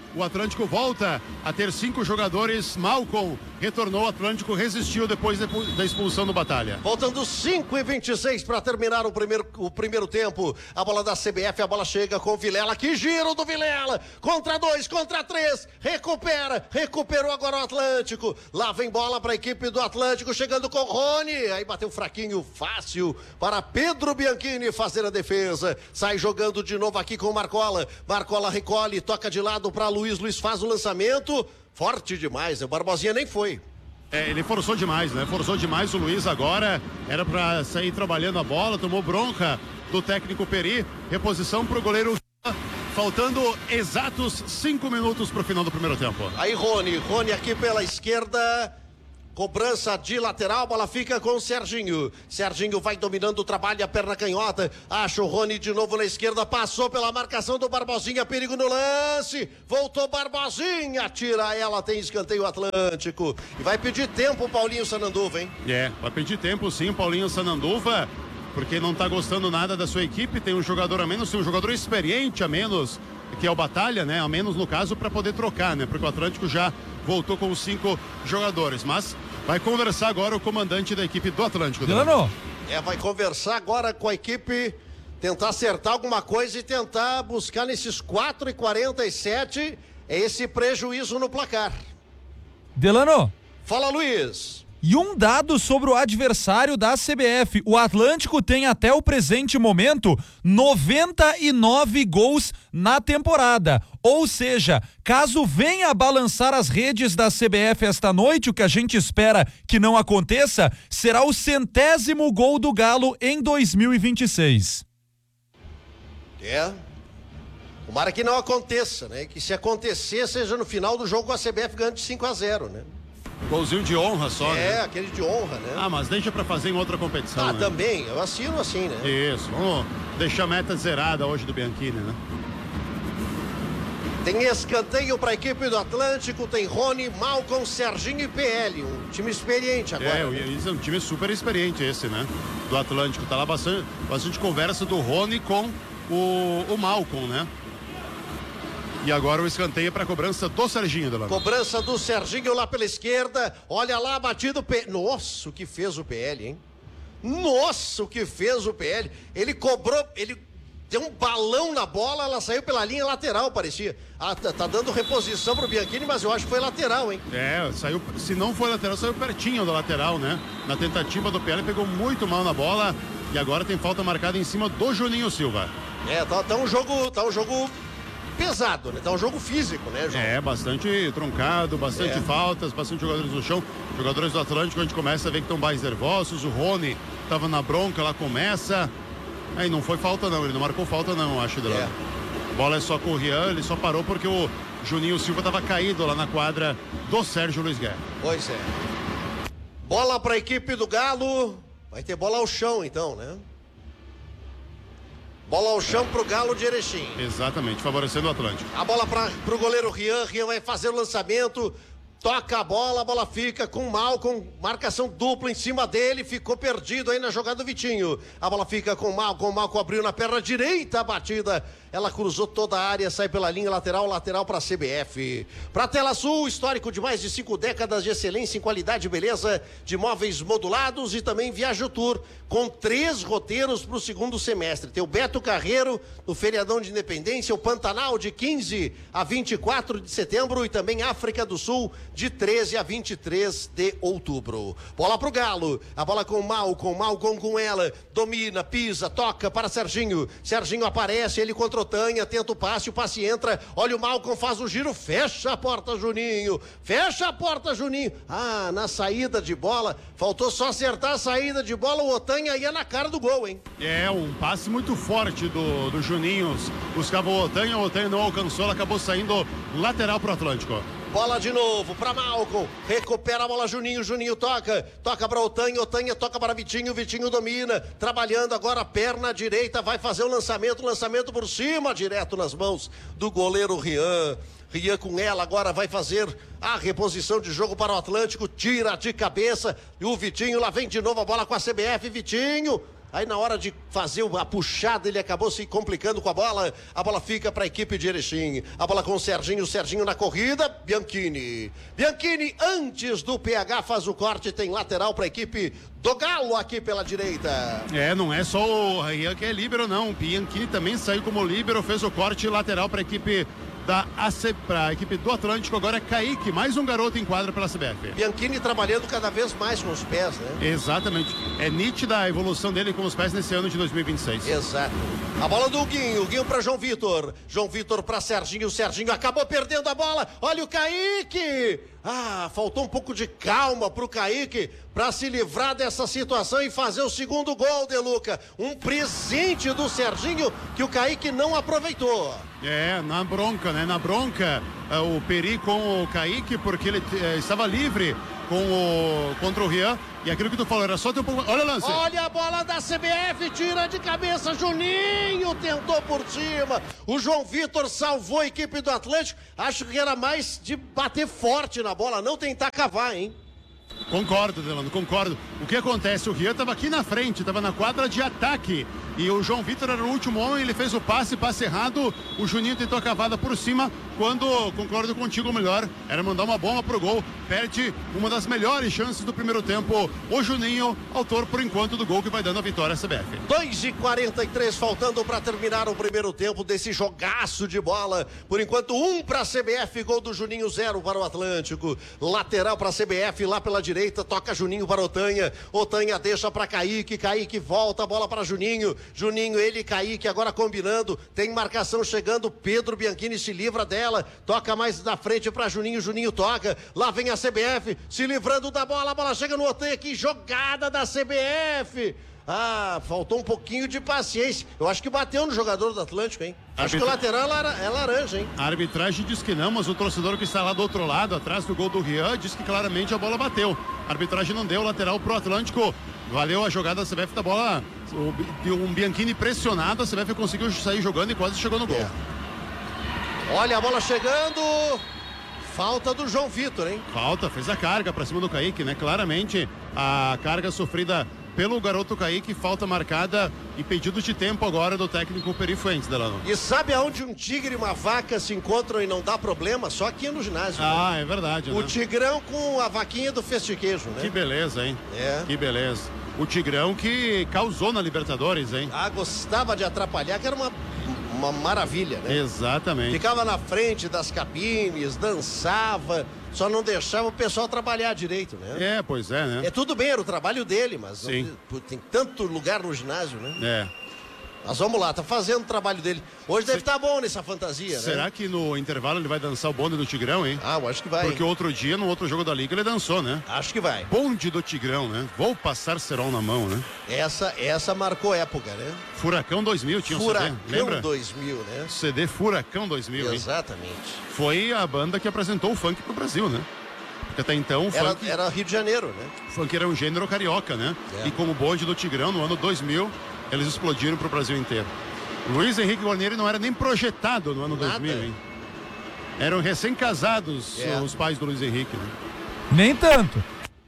o Atlântico volta a ter cinco jogadores. Malcom retornou, o Atlântico resistiu depois da expulsão do Batalha. Faltando cinco e vinte e seis para terminar o primeiro, o primeiro tempo. A bola da C B F, a bola chega com o Vilela. Que giro do Vilela! Contra dois, contra três. Recupera, recuperou agora o Atlântico. Lá vem bola para a equipe do Atlântico, chegando com o Rony. Aí bateu fraquinho, fácil para Pedro Bianchini fazer a defesa. Sai jogando de novo aqui com o Marcola. Marcola recolhe, toca de lado para Luiz. Luiz faz o lançamento. Forte demais, né? O Barbosinha nem foi. É, ele forçou demais, né? Forçou demais o Luiz agora. Era para sair trabalhando a bola, tomou bronca do técnico Peri. Reposição pro goleiro. Faltando exatos cinco minutos pro final do primeiro tempo. Aí Rony, Rony aqui pela esquerda. Cobrança de lateral, bola fica com o Serginho. Serginho vai dominando o trabalho, a perna canhota. Acha o Rony de novo na esquerda. Passou pela marcação do Barbosinha. Perigo no lance. Voltou Barbosinha. Tira ela, tem escanteio Atlântico. E vai pedir tempo o Paulinho Sananduva, hein? É, vai pedir tempo sim, Paulinho Sananduva. Porque não tá gostando nada da sua equipe. Tem um jogador a menos, tem um jogador experiente a menos, que é o Batalha, né? A menos no caso, para poder trocar, né? Porque o Atlântico já voltou com os cinco jogadores. Mas vai conversar agora o comandante da equipe do Atlântico. Delano. É, vai conversar agora com a equipe, tentar acertar alguma coisa e tentar buscar nesses quatro e quarenta e sete esse prejuízo no placar. Delano. Fala, Luiz. E um dado sobre o adversário da C B F. O Atlântico tem até o presente momento noventa e nove gols na temporada. Ou seja, caso venha a balançar as redes da C B F esta noite, o que a gente espera que não aconteça, será o centésimo gol do Galo em dois mil e vinte e seis. É. Tomara que não aconteça, né? Que se acontecer, seja no final do jogo a C B F ganha de cinco a zero, né? Golzinho de honra só, É, né? aquele de honra, né? Ah, mas deixa pra fazer em outra competição, Ah, né? também, eu assino assim, né? Isso, vamos deixar a meta zerada hoje do Bianchini, né? Tem escanteio para a equipe do Atlântico, tem Rony, Malcom, Serginho e P L, um time experiente agora. É, né? isso é um time super experiente esse, né? Do Atlântico, tá lá bastante, bastante conversa do Rony com o, o Malcom, né? E agora o escanteio para a cobrança do Serginho, Delano. Cobrança do Serginho lá pela esquerda. Olha lá, batido o P L. Nossa, o que fez o P L, hein? Nossa, o que fez o P L. Ele cobrou, ele deu um balão na bola, ela saiu pela linha lateral, parecia. Ah, tá, tá dando reposição pro Bianchini, mas eu acho que foi lateral, hein? É, saiu, se não foi lateral, saiu pertinho da lateral, né? Na tentativa do P L, pegou muito mal na bola e agora tem falta marcada em cima do Juninho Silva. É, tá, tá um jogo, tá um jogo pesado, né? Tá um jogo físico, né, João? É, bastante truncado, bastante É. faltas, bastante jogadores no chão. Jogadores do Atlântico, a gente começa a ver que estão mais nervosos. O Rony tava na bronca, lá começa. Aí não foi falta não, ele não marcou falta não, acho, Delano. É. Bola é só com o Rian, ele só parou porque o Juninho Silva tava caído lá na quadra do Sérgio Luiz Guerra. Pois é. Bola para a equipe do Galo. Vai ter bola ao chão, então, né? Bola ao chão pro Galo de Erechim. Exatamente, favorecendo o Atlântico. A bola para pro goleiro Rian. Rian vai fazer o lançamento. Toca a bola, a bola fica com o Malcom, marcação dupla em cima dele, ficou perdido aí na jogada do Vitinho. A bola fica com o Malcom, o Malcom abriu na perna direita a batida. Ela cruzou toda a área, sai pela linha lateral, lateral para a C B F. Para Tela Sul, histórico de mais de cinco décadas de excelência em qualidade e beleza de móveis modulados e também Viaja Tour, com três roteiros para o segundo semestre. Tem o Beto Carreiro no feriadão de Independência, o Pantanal de quinze a vinte e quatro de setembro e também África do Sul de treze a vinte e três de outubro. Bola pro Galo, a bola com o Malcom, Malcom com ela, domina, pisa, toca para Serginho. Serginho aparece, ele contra o Tanha, tenta o passe, o passe entra, olha o Malcom, faz o giro, fecha a porta, Juninho, fecha a porta, Juninho. Ah, na saída de bola, faltou só acertar a saída de bola, o Otanha ia na cara do gol, hein? É, um passe muito forte do, do Juninho, buscava o Otanha, o Otanha não alcançou, ela acabou saindo lateral pro Atlântico. Bola de novo para Malcom, recupera a bola Juninho, Juninho toca, toca para Otanha, Otanha toca para Vitinho, Vitinho domina, trabalhando agora a perna direita, vai fazer o lançamento, lançamento por cima, direto nas mãos do goleiro Rian. Rian com ela agora vai fazer a reposição de jogo para o Atlântico, tira de cabeça e o Vitinho lá vem de novo a bola com a C B F, Vitinho. Aí na hora de fazer a puxada, ele acabou se complicando com a bola. A bola fica para a equipe de Erechim. A bola com o Serginho, o Serginho na corrida, Bianchini. Bianchini, antes do P H, faz o corte, tem lateral para a equipe do Galo aqui pela direita. É, não é só o Rian que é líbero, não. O Bianchini também saiu como líbero, fez o corte lateral para a equipe da A C, para a equipe do Atlântico. Agora é Kaique, mais um garoto em quadra pela C B F. Bianchini trabalhando cada vez mais com os pés, né? Exatamente. É nítida a evolução dele com os pés nesse ano de dois mil e vinte e seis. Exato. A bola do Guinho, Guinho para João Vitor. João Vitor para Serginho, o Serginho acabou perdendo a bola. Olha o Kaique! Ah, faltou um pouco de calma pro Kaique para se livrar dessa situação e fazer o segundo gol, De Luca. Um presente do Serginho que o Kaique não aproveitou. É, na bronca, né? Na bronca, o Peri com o Kaique, porque ele eh, estava livre com o, contra o Rian. E aquilo que tu falou, era só ter um pouco... Olha o lance. Olha a bola da C B F, tira de cabeça, Juninho tentou por cima. O João Vitor salvou a equipe do Atlântico. Acho que era mais de bater forte na bola, não tentar cavar, hein? Concordo, Delano, concordo. O que acontece? O Rian estava aqui na frente, estava na quadra de ataque. E o João Vitor era o último homem, ele fez o passe, passe errado. O Juninho tentou a cavada por cima. Quando, concordo contigo, melhor era mandar uma bomba pro gol. Perde uma das melhores chances do primeiro tempo. O Juninho, autor por enquanto do gol que vai dando a vitória à C B F. dois e quarenta e três faltando para terminar o primeiro tempo desse jogaço de bola. Por enquanto, um para a C B F, gol do Juninho, zero para o Atlântico. Lateral para a C B F, lá pela direita, toca Juninho para Otanha. Otanha deixa para Kaique, Kaique volta, a bola para Juninho. Juninho, ele e Kaique agora combinando. Tem marcação chegando, Pedro Bianchini se livra dela. Toca mais da frente para Juninho, Juninho toca. Lá vem a C B F se livrando da bola. A bola chega no Otanha aqui, jogada da C B F. Ah, faltou um pouquinho de paciência. Eu acho que bateu no jogador do Atlântico, hein? Acho Arbitra... que o lateral é laranja, hein? A arbitragem diz que não, mas o torcedor que está lá do outro lado, atrás do gol do Rian, diz que claramente a bola bateu. A arbitragem não deu, lateral pro Atlântico. Valeu a jogada da C B F da bola. Um Bianchini pressionado, a C B F conseguiu sair jogando e quase chegou no gol. É. Olha a bola chegando. Falta do João Vitor, hein? Falta, fez a carga pra cima do Kaique, né? Claramente a carga sofrida pelo garoto Kaique, falta marcada e pedido de tempo agora do técnico Peri Fuentes, Delano. E sabe aonde um tigre e uma vaca se encontram e não dá problema? Só aqui no ginásio. Ah, né? É verdade, O né? Tigrão com a vaquinha do Festiquejo, né? Que beleza, hein? É. Que beleza. O Tigrão que causou na Libertadores, hein? Ah, gostava de atrapalhar, que era uma, uma maravilha, né? Exatamente. Ficava na frente das cabines, dançava, só não deixava o pessoal trabalhar direito, né? É, pois é, né? É tudo bem, era o trabalho dele, mas Sim. Não, tem tanto lugar no ginásio, né? É. Mas vamos lá, tá fazendo o trabalho dele. Hoje deve estar tá bom nessa fantasia, né? Será que no intervalo ele vai dançar o bonde do Tigrão, hein? Ah, eu acho que vai. Porque outro dia, no outro jogo da Liga, ele dançou, né? Acho que vai. Bonde do Tigrão, né? Vou passar cerol na mão, né? Essa, essa marcou época, né? Furacão dois mil, tinha um Furacão C D, lembra? dois mil, né? C D Furacão dois mil, Exatamente. Hein? Foi a banda que apresentou o funk pro Brasil, né? Porque até então o era, funk... Era Rio de Janeiro, né? O funk era um gênero carioca, né? É. E como o bonde do Tigrão, no ano dois mil, eles explodiram pro Brasil inteiro. Luiz Henrique Guarnieri não era nem projetado no ano Nada. dois mil, hein? Eram recém-casados É. os pais do Luiz Henrique, né? Nem tanto.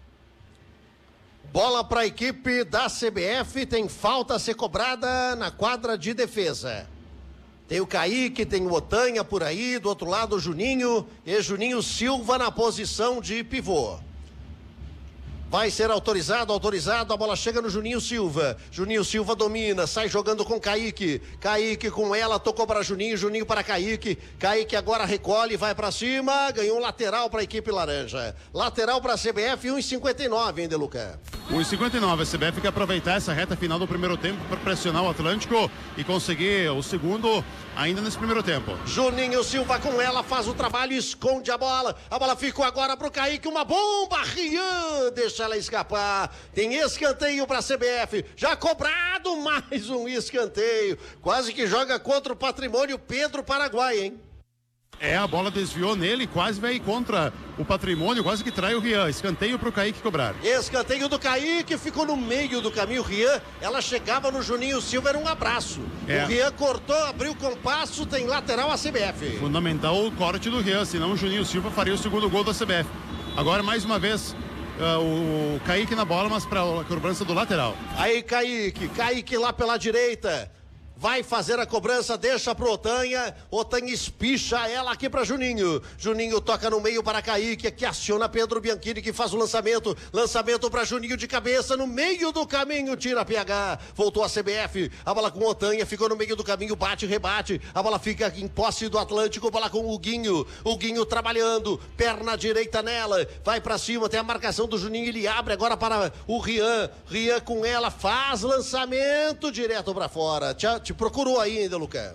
Bola para a equipe da C B F, tem falta a ser cobrada na quadra de defesa. Tem o Kaique, tem o Otanha por aí, do outro lado o Juninho e Juninho Silva na posição de pivô. Vai ser autorizado, autorizado, a bola chega no Juninho Silva. Juninho Silva domina, sai jogando com Kaique. Kaique com ela, tocou para Juninho, Juninho para Kaique. Kaique agora recolhe, vai para cima, ganhou um lateral para a equipe laranja. Lateral para a C B F, um e cinquenta e nove, hein, De Luca? um e cinquenta e nove, a C B F quer aproveitar essa reta final do primeiro tempo para pressionar o Atlântico e conseguir o segundo ainda nesse primeiro tempo. Juninho Silva com ela, faz o trabalho, esconde a bola. A bola ficou agora pro Kaique, uma bomba, Rian, deixa ela escapar. Tem escanteio pra C B F, já cobrado mais um escanteio. Quase que joga contra o Patrimônio Pedro Paraguai, hein? É, a bola desviou nele, quase vai contra o Patrimônio, quase que trai o Rian. Escanteio pro Kaique cobrar. Escanteio do Kaique, ficou no meio do caminho. Rian, ela chegava no Juninho Silva, era um abraço. É. O Rian cortou, abriu o compasso, tem lateral a C B F. Fundamental o corte do Rian, senão o Juninho Silva faria o segundo gol da C B F. Agora, mais uma vez, uh, o Kaique na bola, mas para a cobrança do lateral. Aí, Kaique, Kaique lá pela direita. Vai fazer a cobrança, deixa pro Otanha. Otanha espicha ela aqui para Juninho. Juninho toca no meio para Kaique, que aciona Pedro Bianchini, que faz o lançamento. Lançamento para Juninho de cabeça, no meio do caminho, tira P H. Voltou a C B F, a bola com Otanha, ficou no meio do caminho, bate, rebate. A bola fica em posse do Atlântico, bola com o Guinho. O Guinho trabalhando, perna direita nela. Vai para cima, tem a marcação do Juninho, ele abre agora para o Rian. Rian com ela, faz lançamento direto para fora. Tchau, tchau. Procurou ainda, Lucas.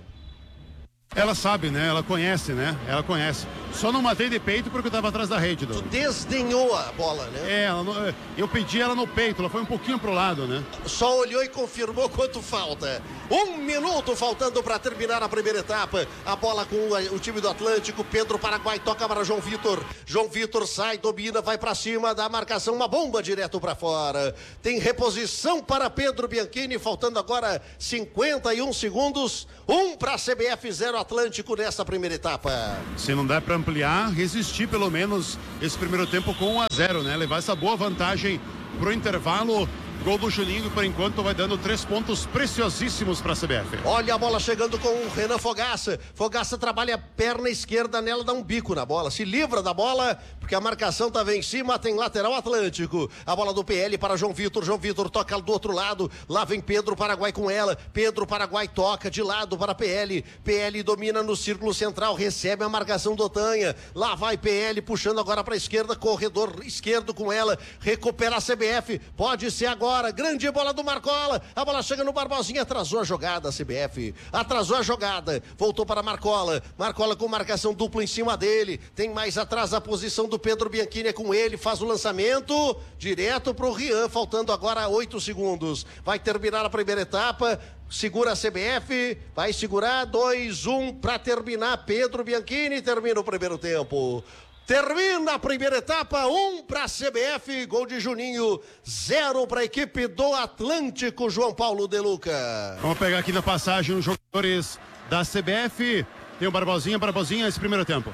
Ela sabe, né? Ela conhece, né? Ela conhece. Só não matei de peito porque eu tava atrás da rede. Tu desdenhou a bola, né? É, ela não, eu pedi ela no peito, ela foi um pouquinho pro lado, né? Só olhou e confirmou quanto falta. Um minuto faltando para terminar a primeira etapa. A bola com o, o time do Atlântico. Pedro Paraguai toca para João Vitor. João Vitor sai, domina, vai para cima da marcação. Uma bomba direto para fora. Tem reposição para Pedro Bianchini. Faltando agora cinquenta e um segundos. Um para a C B F, zero Atlântico nessa primeira etapa. Se não der para ampliar, resistir pelo menos esse primeiro tempo com um a zero, né? Levar essa boa vantagem pro intervalo. Gol do Juninho, por enquanto, vai dando três pontos preciosíssimos para a C B F. Olha a bola chegando com o Renan Fogaça. Fogaça trabalha a perna esquerda nela, dá um bico na bola. Se livra da bola, porque a marcação estava em cima, tem lateral Atlântico. A bola do P L para João Vitor. João Vitor toca do outro lado. Lá vem Pedro Paraguai com ela. Pedro Paraguai toca de lado para P L. P L domina no círculo central, recebe a marcação do Otanha. Lá vai P L puxando agora para a esquerda, corredor esquerdo com ela. Recupera a C B F. Pode ser agora. Grande bola do Marcola. A bola chega no Barbosinha. Atrasou a jogada, a C B F. Atrasou a jogada. Voltou para Marcola. Marcola com marcação dupla em cima dele. Tem mais atrás a posição do Pedro Bianchini. É com ele. Faz o lançamento direto pro Rian. Faltando agora oito segundos. Vai terminar a primeira etapa. Segura a C B F. Vai segurar. dois, um para terminar. Pedro Bianchini termina o primeiro tempo. Termina a primeira etapa, um para a C B F, gol de Juninho, zero para a equipe do Atlântico, João Paulo De Luca. Vamos pegar aqui na passagem os jogadores da C B F. Tem o Barbosinha, Barbosinha, esse primeiro tempo.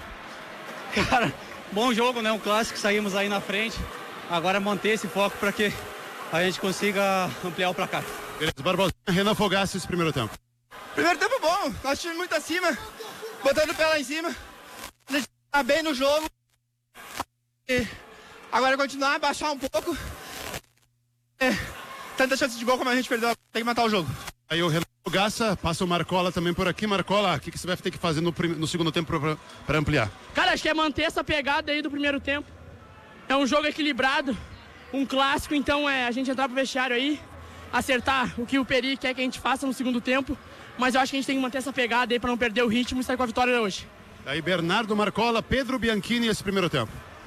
Cara, bom jogo, né? Um clássico, saímos aí na frente. Agora manter esse foco para que a gente consiga ampliar o placar. Beleza, Barbosinha, Renan Fogaça, esse primeiro tempo. Primeiro tempo bom, nós tivemos muito acima, botando o pé lá em cima. A gente tá bem no jogo. E agora continuar, baixar um pouco. É, tanta chance de gol como a gente perdeu, tem que matar o jogo. Aí o Renan Fogaça, passa o Marcola também por aqui. Marcola, o que, que você vai ter que fazer no, prim... no segundo tempo para ampliar? Cara, acho que é manter essa pegada aí do primeiro tempo. É um jogo equilibrado, um clássico, então é a gente entrar pro vestiário aí, acertar o que o Peri quer que a gente faça no segundo tempo, mas eu acho que a gente tem que manter essa pegada aí para não perder o ritmo e sair com a vitória hoje. Aí Bernardo Marcola, Pedro Bianchini, esse primeiro tempo.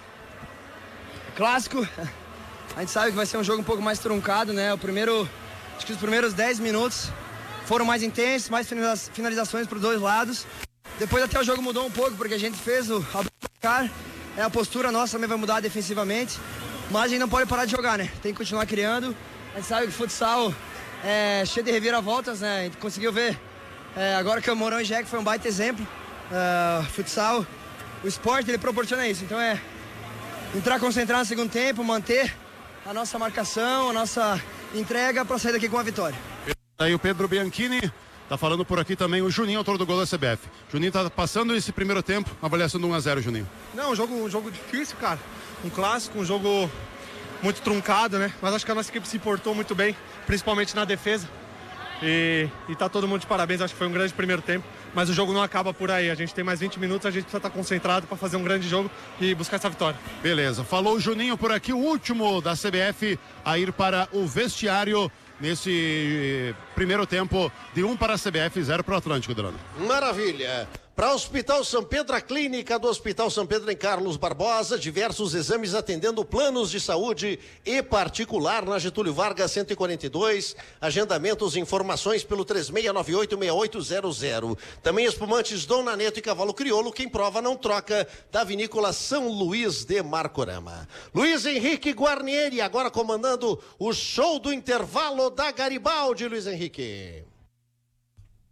Clássico, a gente sabe que vai ser um jogo um pouco mais truncado, né? O primeiro, acho que os primeiros dez minutos foram mais intensos, mais finalizações para os dois lados. Depois até o jogo mudou um pouco, porque a gente fez o placar, é, a postura nossa também vai mudar defensivamente, mas a gente não pode parar de jogar, né? Tem que continuar criando. A gente sabe que o futsal é cheio de reviravoltas, né? A gente conseguiu ver é, agora que o Mourão e Jack foi um baita exemplo. Uh, futsal, o esporte ele proporciona isso, então é entrar concentrado no segundo tempo, manter a nossa marcação, a nossa entrega para sair daqui com a vitória. Aí o Pedro Bianchini, tá falando por aqui também o Juninho, autor do gol da C B F. Juninho tá passando esse primeiro tempo, avaliação de um a zero, Juninho. Não, um jogo, um jogo difícil, cara, um clássico, um jogo muito truncado, né, mas acho que a nossa equipe se portou muito bem, principalmente na defesa. E, e tá todo mundo de parabéns, acho que foi um grande primeiro tempo, mas o jogo não acaba por aí, a gente tem mais vinte minutos, a gente precisa estar concentrado para fazer um grande jogo e buscar essa vitória. Beleza, falou o Juninho por aqui, o último da C B F a ir para o vestiário nesse primeiro tempo de um para a C B F, zero para o Atlântico, Delano. Maravilha! Para o Hospital São Pedro, a clínica do Hospital São Pedro em Carlos Barbosa, diversos exames atendendo planos de saúde e particular na Getúlio Vargas cento e quarenta e dois, agendamentos e informações pelo três seis nove oito, seis oito zero zero. Também espumantes Dom Naneto e Cavalo Crioulo, quem prova não troca, da Vinícola São Luís de Marcorama. Luiz Henrique Guarnieri, agora comandando o show do intervalo da Garibaldi, Luiz Henrique.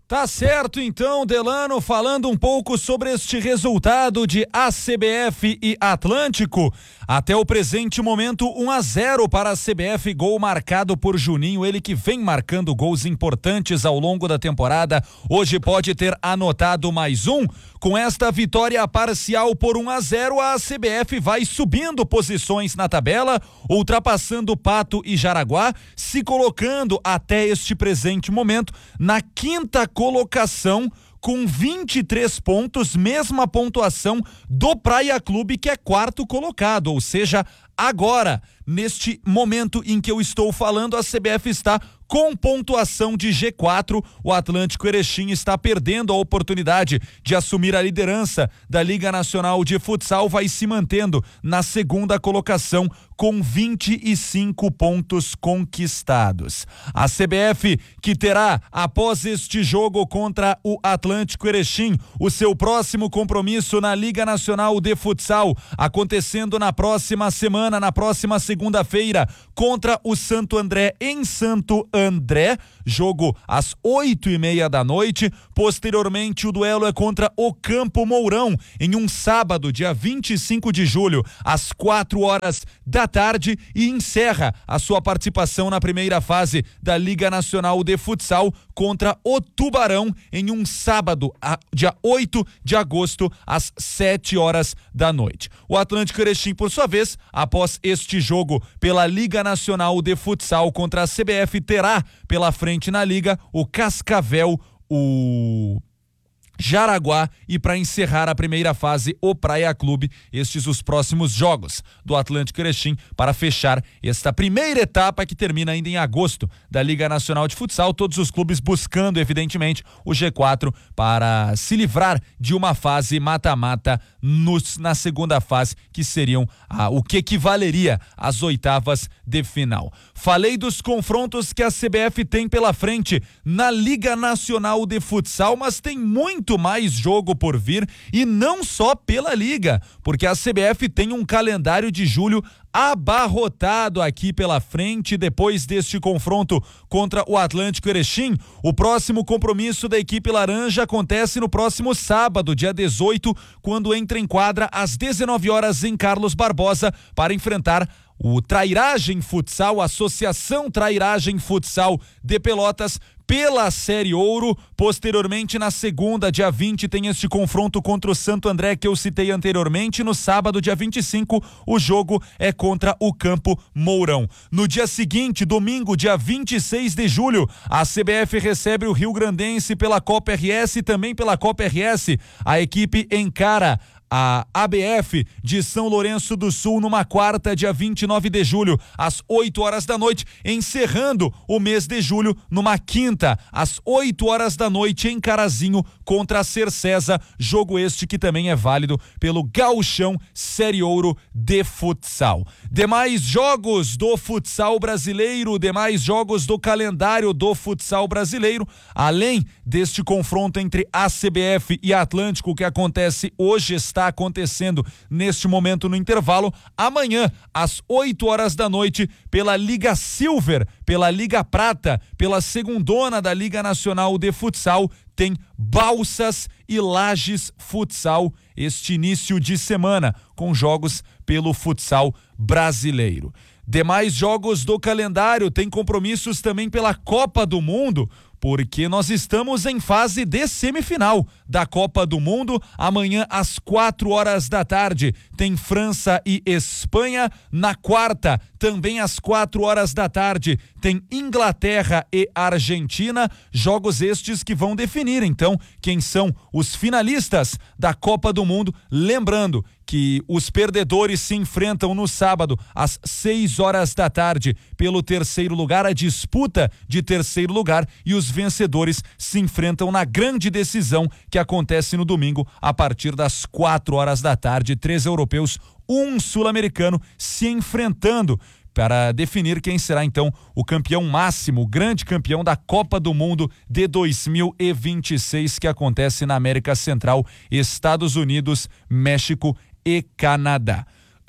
Tá certo, então, Delano, falando um pouco sobre este resultado de A C B F e Atlântico. Até o presente momento, um a zero para a C B F, gol marcado por Juninho, ele que vem marcando gols importantes ao longo da temporada. Hoje pode ter anotado mais um. Com esta vitória parcial por um a zero, a C B F vai subindo posições na tabela, ultrapassando Pato e Jaraguá, se colocando até este presente momento na quinta colocação com vinte e três pontos, mesma pontuação do Praia Clube, que é quarto colocado, ou seja, agora, neste momento em que eu estou falando, a C B F está com pontuação de G quatro, o Atlântico Erechim está perdendo a oportunidade de assumir a liderança da Liga Nacional de Futsal, vai se mantendo na segunda colocação com vinte e cinco pontos conquistados. A C B F, que terá, após este jogo contra o Atlântico Erechim, o seu próximo compromisso na Liga Nacional de Futsal, acontecendo na próxima semana, na próxima segunda-feira, contra o Santo André em Santo André, jogo às oito e meia da noite. Posteriormente, o duelo é contra o Campo Mourão, em um sábado, dia vinte e cinco de julho, às quatro horas da tarde, e encerra a sua participação na primeira fase da Liga Nacional de Futsal contra o Tubarão, em um sábado, dia oito de agosto, às sete horas da noite. O Atlântico Erechim, por sua vez, após este jogo pela Liga Nacional de Futsal contra a C B F, terá pela frente na Liga o Cascavel, o Jaraguá e, para encerrar a primeira fase, o Praia Clube. Estes os próximos jogos do Atlântico Erechim para fechar esta primeira etapa, que termina ainda em agosto, da Liga Nacional de Futsal. Todos os clubes buscando, evidentemente, o G quatro para se livrar de uma fase mata-mata na segunda fase, que seriam ah, o que equivaleria às oitavas de final. Falei dos confrontos que a C B F tem pela frente na Liga Nacional de Futsal, mas tem muito mais jogo por vir, e não só pela Liga, porque a C B F tem um calendário de julho abarrotado aqui pela frente. Depois deste confronto contra o Atlântico Erechim, o próximo compromisso da equipe laranja acontece no próximo sábado, dia dezoito, quando entra em quadra às dezenove horas em Carlos Barbosa para enfrentar o Trairagem Futsal, a Associação Trairagem Futsal de Pelotas, pela Série Ouro. Posteriormente, na segunda, dia vinte, tem este confronto contra o Santo André, que eu citei anteriormente. No sábado, dia vinte e cinco, o jogo é contra o Campo Mourão. No dia seguinte, domingo, dia vinte e seis de julho, a C B F recebe o Rio Grandense pela Copa R S, e também pela Copa R S a equipe encara a A B F de São Lourenço do Sul numa quarta, dia vinte e nove de julho, às oito horas da noite, encerrando o mês de julho numa quinta, às oito horas da noite, em Carazinho, contra a Cercesa, jogo este que também é válido pelo Gauchão Série Ouro de Futsal. Demais jogos do futsal brasileiro, demais jogos do calendário do futsal brasileiro, além deste confronto entre a C B F e Atlântico, que acontece hoje, está acontecendo neste momento no intervalo. Amanhã, às oito horas da noite, pela Liga Silver, pela Liga Prata, pela segundona da Liga Nacional de Futsal, tem Balsas e Lages Futsal, este início de semana, com jogos pelo futsal brasileiro. Demais jogos do calendário, tem compromissos também pela Copa do Mundo, porque nós estamos em fase de semifinal da Copa do Mundo. Amanhã, às quatro horas da tarde, tem França e Espanha. Na quarta, também às quatro horas da tarde, tem Inglaterra e Argentina. Jogos estes que vão definir, então, quem são os finalistas da Copa do Mundo. Lembrando que os perdedores se enfrentam no sábado, às seis horas da tarde, pelo terceiro lugar, a disputa de terceiro lugar, e os vencedores se enfrentam na grande decisão que acontece no domingo, a partir das quatro horas da tarde. Três europeus, um sul-americano se enfrentando para definir quem será então o campeão máximo, o grande campeão da Copa do Mundo de dois mil e vinte e seis, que acontece na América Central, Estados Unidos, México e Canadá.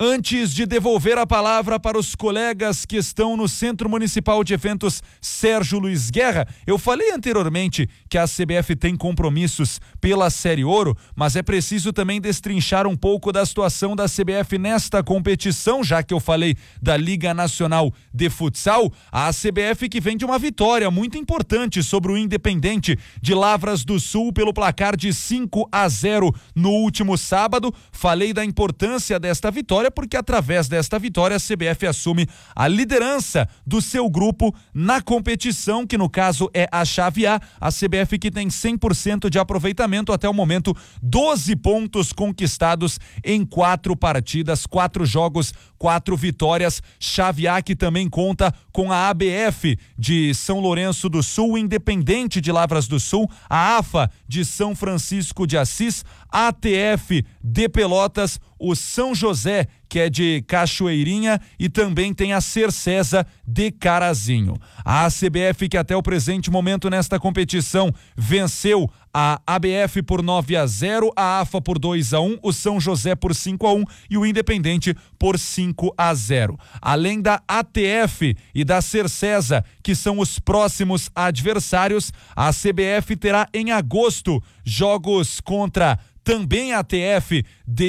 Antes de devolver a palavra para os colegas que estão no Centro Municipal de Eventos Sérgio Luiz Guerra, eu falei anteriormente que a C B F tem compromissos pela Série Ouro, mas é preciso também destrinchar um pouco da situação da C B F nesta competição, já que eu falei da Liga Nacional de Futsal. A C B F que vem de uma vitória muito importante sobre o Independente de Lavras do Sul pelo placar de cinco a zero no último sábado. Falei da importância desta vitória porque através desta vitória a C B F assume a liderança do seu grupo na competição, que no caso é a chave A. A C B F que tem cem por cento de aproveitamento até o momento, doze pontos conquistados em quatro partidas, quatro jogos, quatro vitórias. Chave A que também conta com a A B F de São Lourenço do Sul, Independente de Lavras do Sul, a AFA de São Francisco de Assis, A T F de Pelotas, o São José, que é de Cachoeirinha, e também tem a Cercesa de Carazinho. A C B F que até o presente momento nesta competição venceu a A B F por nove a zero, a AFA por dois a um, o São José por cinco a um e o Independente por cinco a zero. Além da A T F e da Cercesa, que são os próximos adversários, a C B F terá em agosto jogos contra também a A T F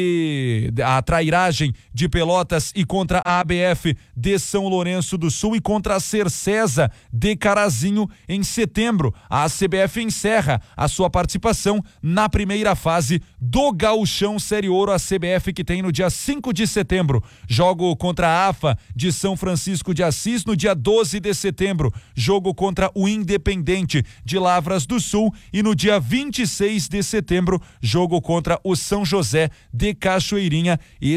de, de a Trairagem de Pelotas e contra a A B F de São Lourenço do Sul e contra a Cercesa de Carazinho em setembro. A C B F encerra a sua participação na primeira fase do Gauchão Série Ouro. A C B F que tem no dia cinco de setembro jogo contra a AFA de São Francisco de Assis, no dia doze de setembro jogo contra o Independente de Lavras do Sul e no dia vinte e seis de setembro jogo contra o São José de Cachoeirinha.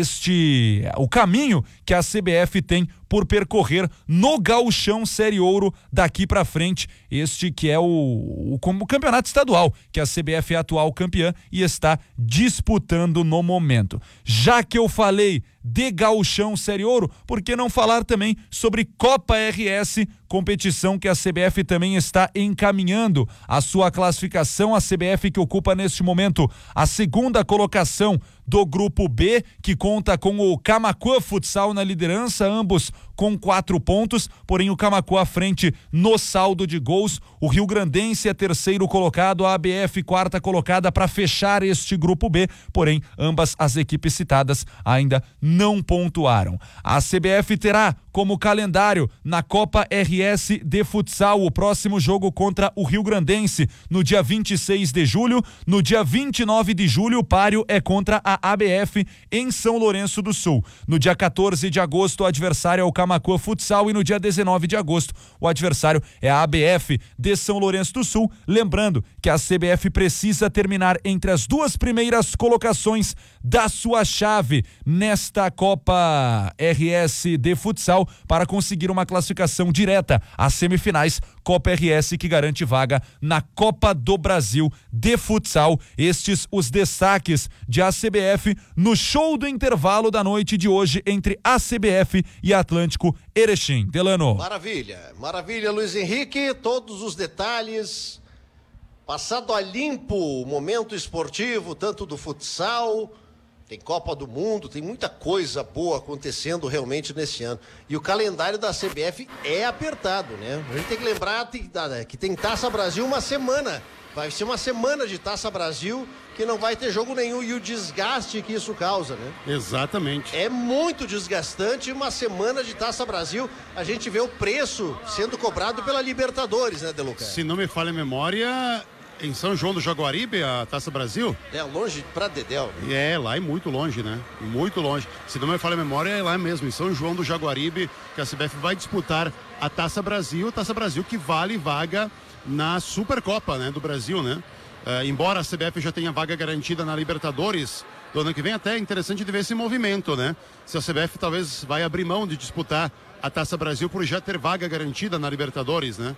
Este é o caminho que a C B F tem por percorrer no Gauchão Série Ouro daqui para frente. Este que é o, o, o campeonato estadual, que a C B F é a atual campeã e está disputando no momento. Já que eu falei de Gauchão Série Ouro, por que não falar também sobre Copa R S, competição que a C B F também está encaminhando a sua classificação. A C B F que ocupa neste momento a segunda colocação do grupo B, que conta com o Camaquã Futsal na liderança, ambos com quatro pontos, porém o Camaquã à frente no saldo de gols. O Rio Grandense é terceiro colocado, a A B F quarta colocada para fechar este grupo B, porém ambas as equipes citadas ainda não pontuaram. A C B F terá como calendário na Copa R S de Futsal o próximo jogo contra o Rio Grandense no dia vinte e seis de julho, no dia vinte e nove de julho o páreo é contra a A B F em São Lourenço do Sul. No dia quatorze de agosto o adversário é o Camaquã Futsal e no dia dezenove de agosto o adversário é a A B F de São Lourenço do Sul. Lembrando que a C B F precisa terminar entre as duas primeiras colocações da sua chave nesta Copa R S de Futsal para conseguir uma classificação direta às semifinais. Copa R S que garante vaga na Copa do Brasil de Futsal. Estes os destaques de A C B F no show do intervalo da noite de hoje entre A C B F e Atlântico Erechim. Delano. Maravilha, maravilha, Luiz Henrique, todos os detalhes, passado a limpo o momento esportivo, tanto do futsal, tem Copa do Mundo, tem muita coisa boa acontecendo realmente nesse ano. E o calendário da C B F é apertado, né? A gente tem que lembrar que tem Taça Brasil uma semana. Vai ser uma semana de Taça Brasil que não vai ter jogo nenhum e o desgaste que isso causa, né? Exatamente. É muito desgastante uma semana de Taça Brasil. A gente vê o preço sendo cobrado pela Libertadores, né, Deluca? Se não me falha a memória, em São João do Jaguaribe, a Taça Brasil? É longe pra Dedéu. Né? É, lá é muito longe, né? Muito longe. Se não me falha a memória, é lá mesmo, em São João do Jaguaribe, que a C B F vai disputar a Taça Brasil. A Taça Brasil que vale vaga na Supercopa, né, do Brasil, né? Uh, embora a C B F já tenha vaga garantida na Libertadores do ano que vem, até é interessante de ver esse movimento, né? Se a C B F talvez vai abrir mão de disputar a Taça Brasil por já ter vaga garantida na Libertadores, né?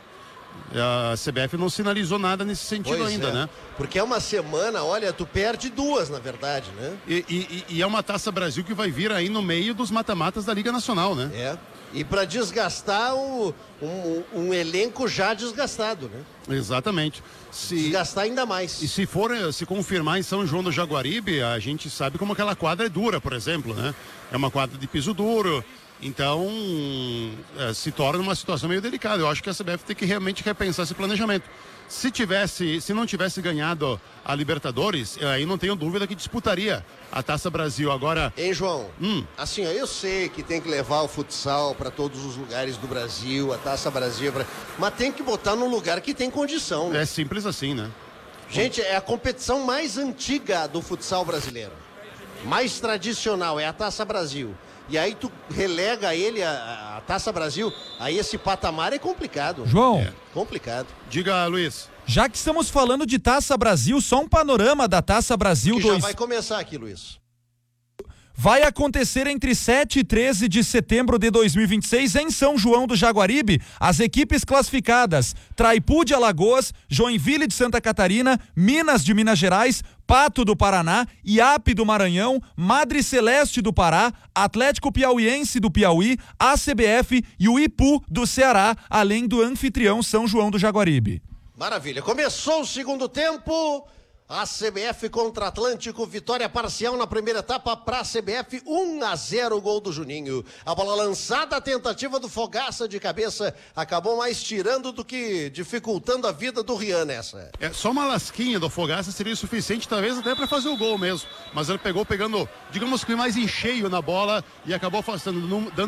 A C B F não sinalizou nada nesse sentido pois ainda, é. né? Porque é uma semana, olha, tu perde duas, na verdade, né? E, e, e é uma Taça Brasil que vai vir aí no meio dos mata-matas da Liga Nacional, né? É. E para desgastar um, um, um elenco já desgastado, né? Exatamente. Se... Desgastar ainda mais. E se for se confirmar em São João do Jaguaribe, a gente sabe como aquela quadra é dura, por exemplo, né? É uma quadra de piso duro, então é, se torna uma situação meio delicada. Eu acho que a C B F tem que realmente repensar esse planejamento. Se tivesse, se não tivesse ganhado a Libertadores, aí não tenho dúvida que disputaria a Taça Brasil. Agora, hein, João? Hum. Assim, ó, eu sei que tem que levar o futsal para todos os lugares do Brasil, a Taça Brasil, pra... mas tem que botar num lugar que tem condição. Né? É simples assim, né? Gente, é a competição mais antiga do futsal brasileiro, mais tradicional, é a Taça Brasil. E aí tu relega ele a, a Taça Brasil, aí esse patamar é complicado. João. É. Complicado. Diga, Luiz. Já que estamos falando de Taça Brasil, só um panorama da Taça Brasil. Que dois... já vai começar aqui, Luiz. Vai acontecer entre sete e treze de setembro de dois mil e vinte e seis em São João do Jaguaribe. As equipes classificadas: Traipu de Alagoas, Joinville de Santa Catarina, Minas de Minas Gerais, Pato do Paraná, I A P do Maranhão, Madre Celeste do Pará, Atlético Piauiense do Piauí, a C B F e o Ipu do Ceará, além do anfitrião São João do Jaguaribe. Maravilha. Começou o segundo tempo. A C B F contra Atlântico, vitória parcial na primeira etapa para a C B F, um a zero o gol do Juninho. A bola lançada, a tentativa do Fogaça de cabeça, acabou mais tirando do que dificultando a vida do Rian nessa. É, só uma lasquinha do Fogaça seria suficiente, talvez até para fazer o gol mesmo. Mas ele pegou pegando, digamos que mais em cheio na bola e acabou afastando, dando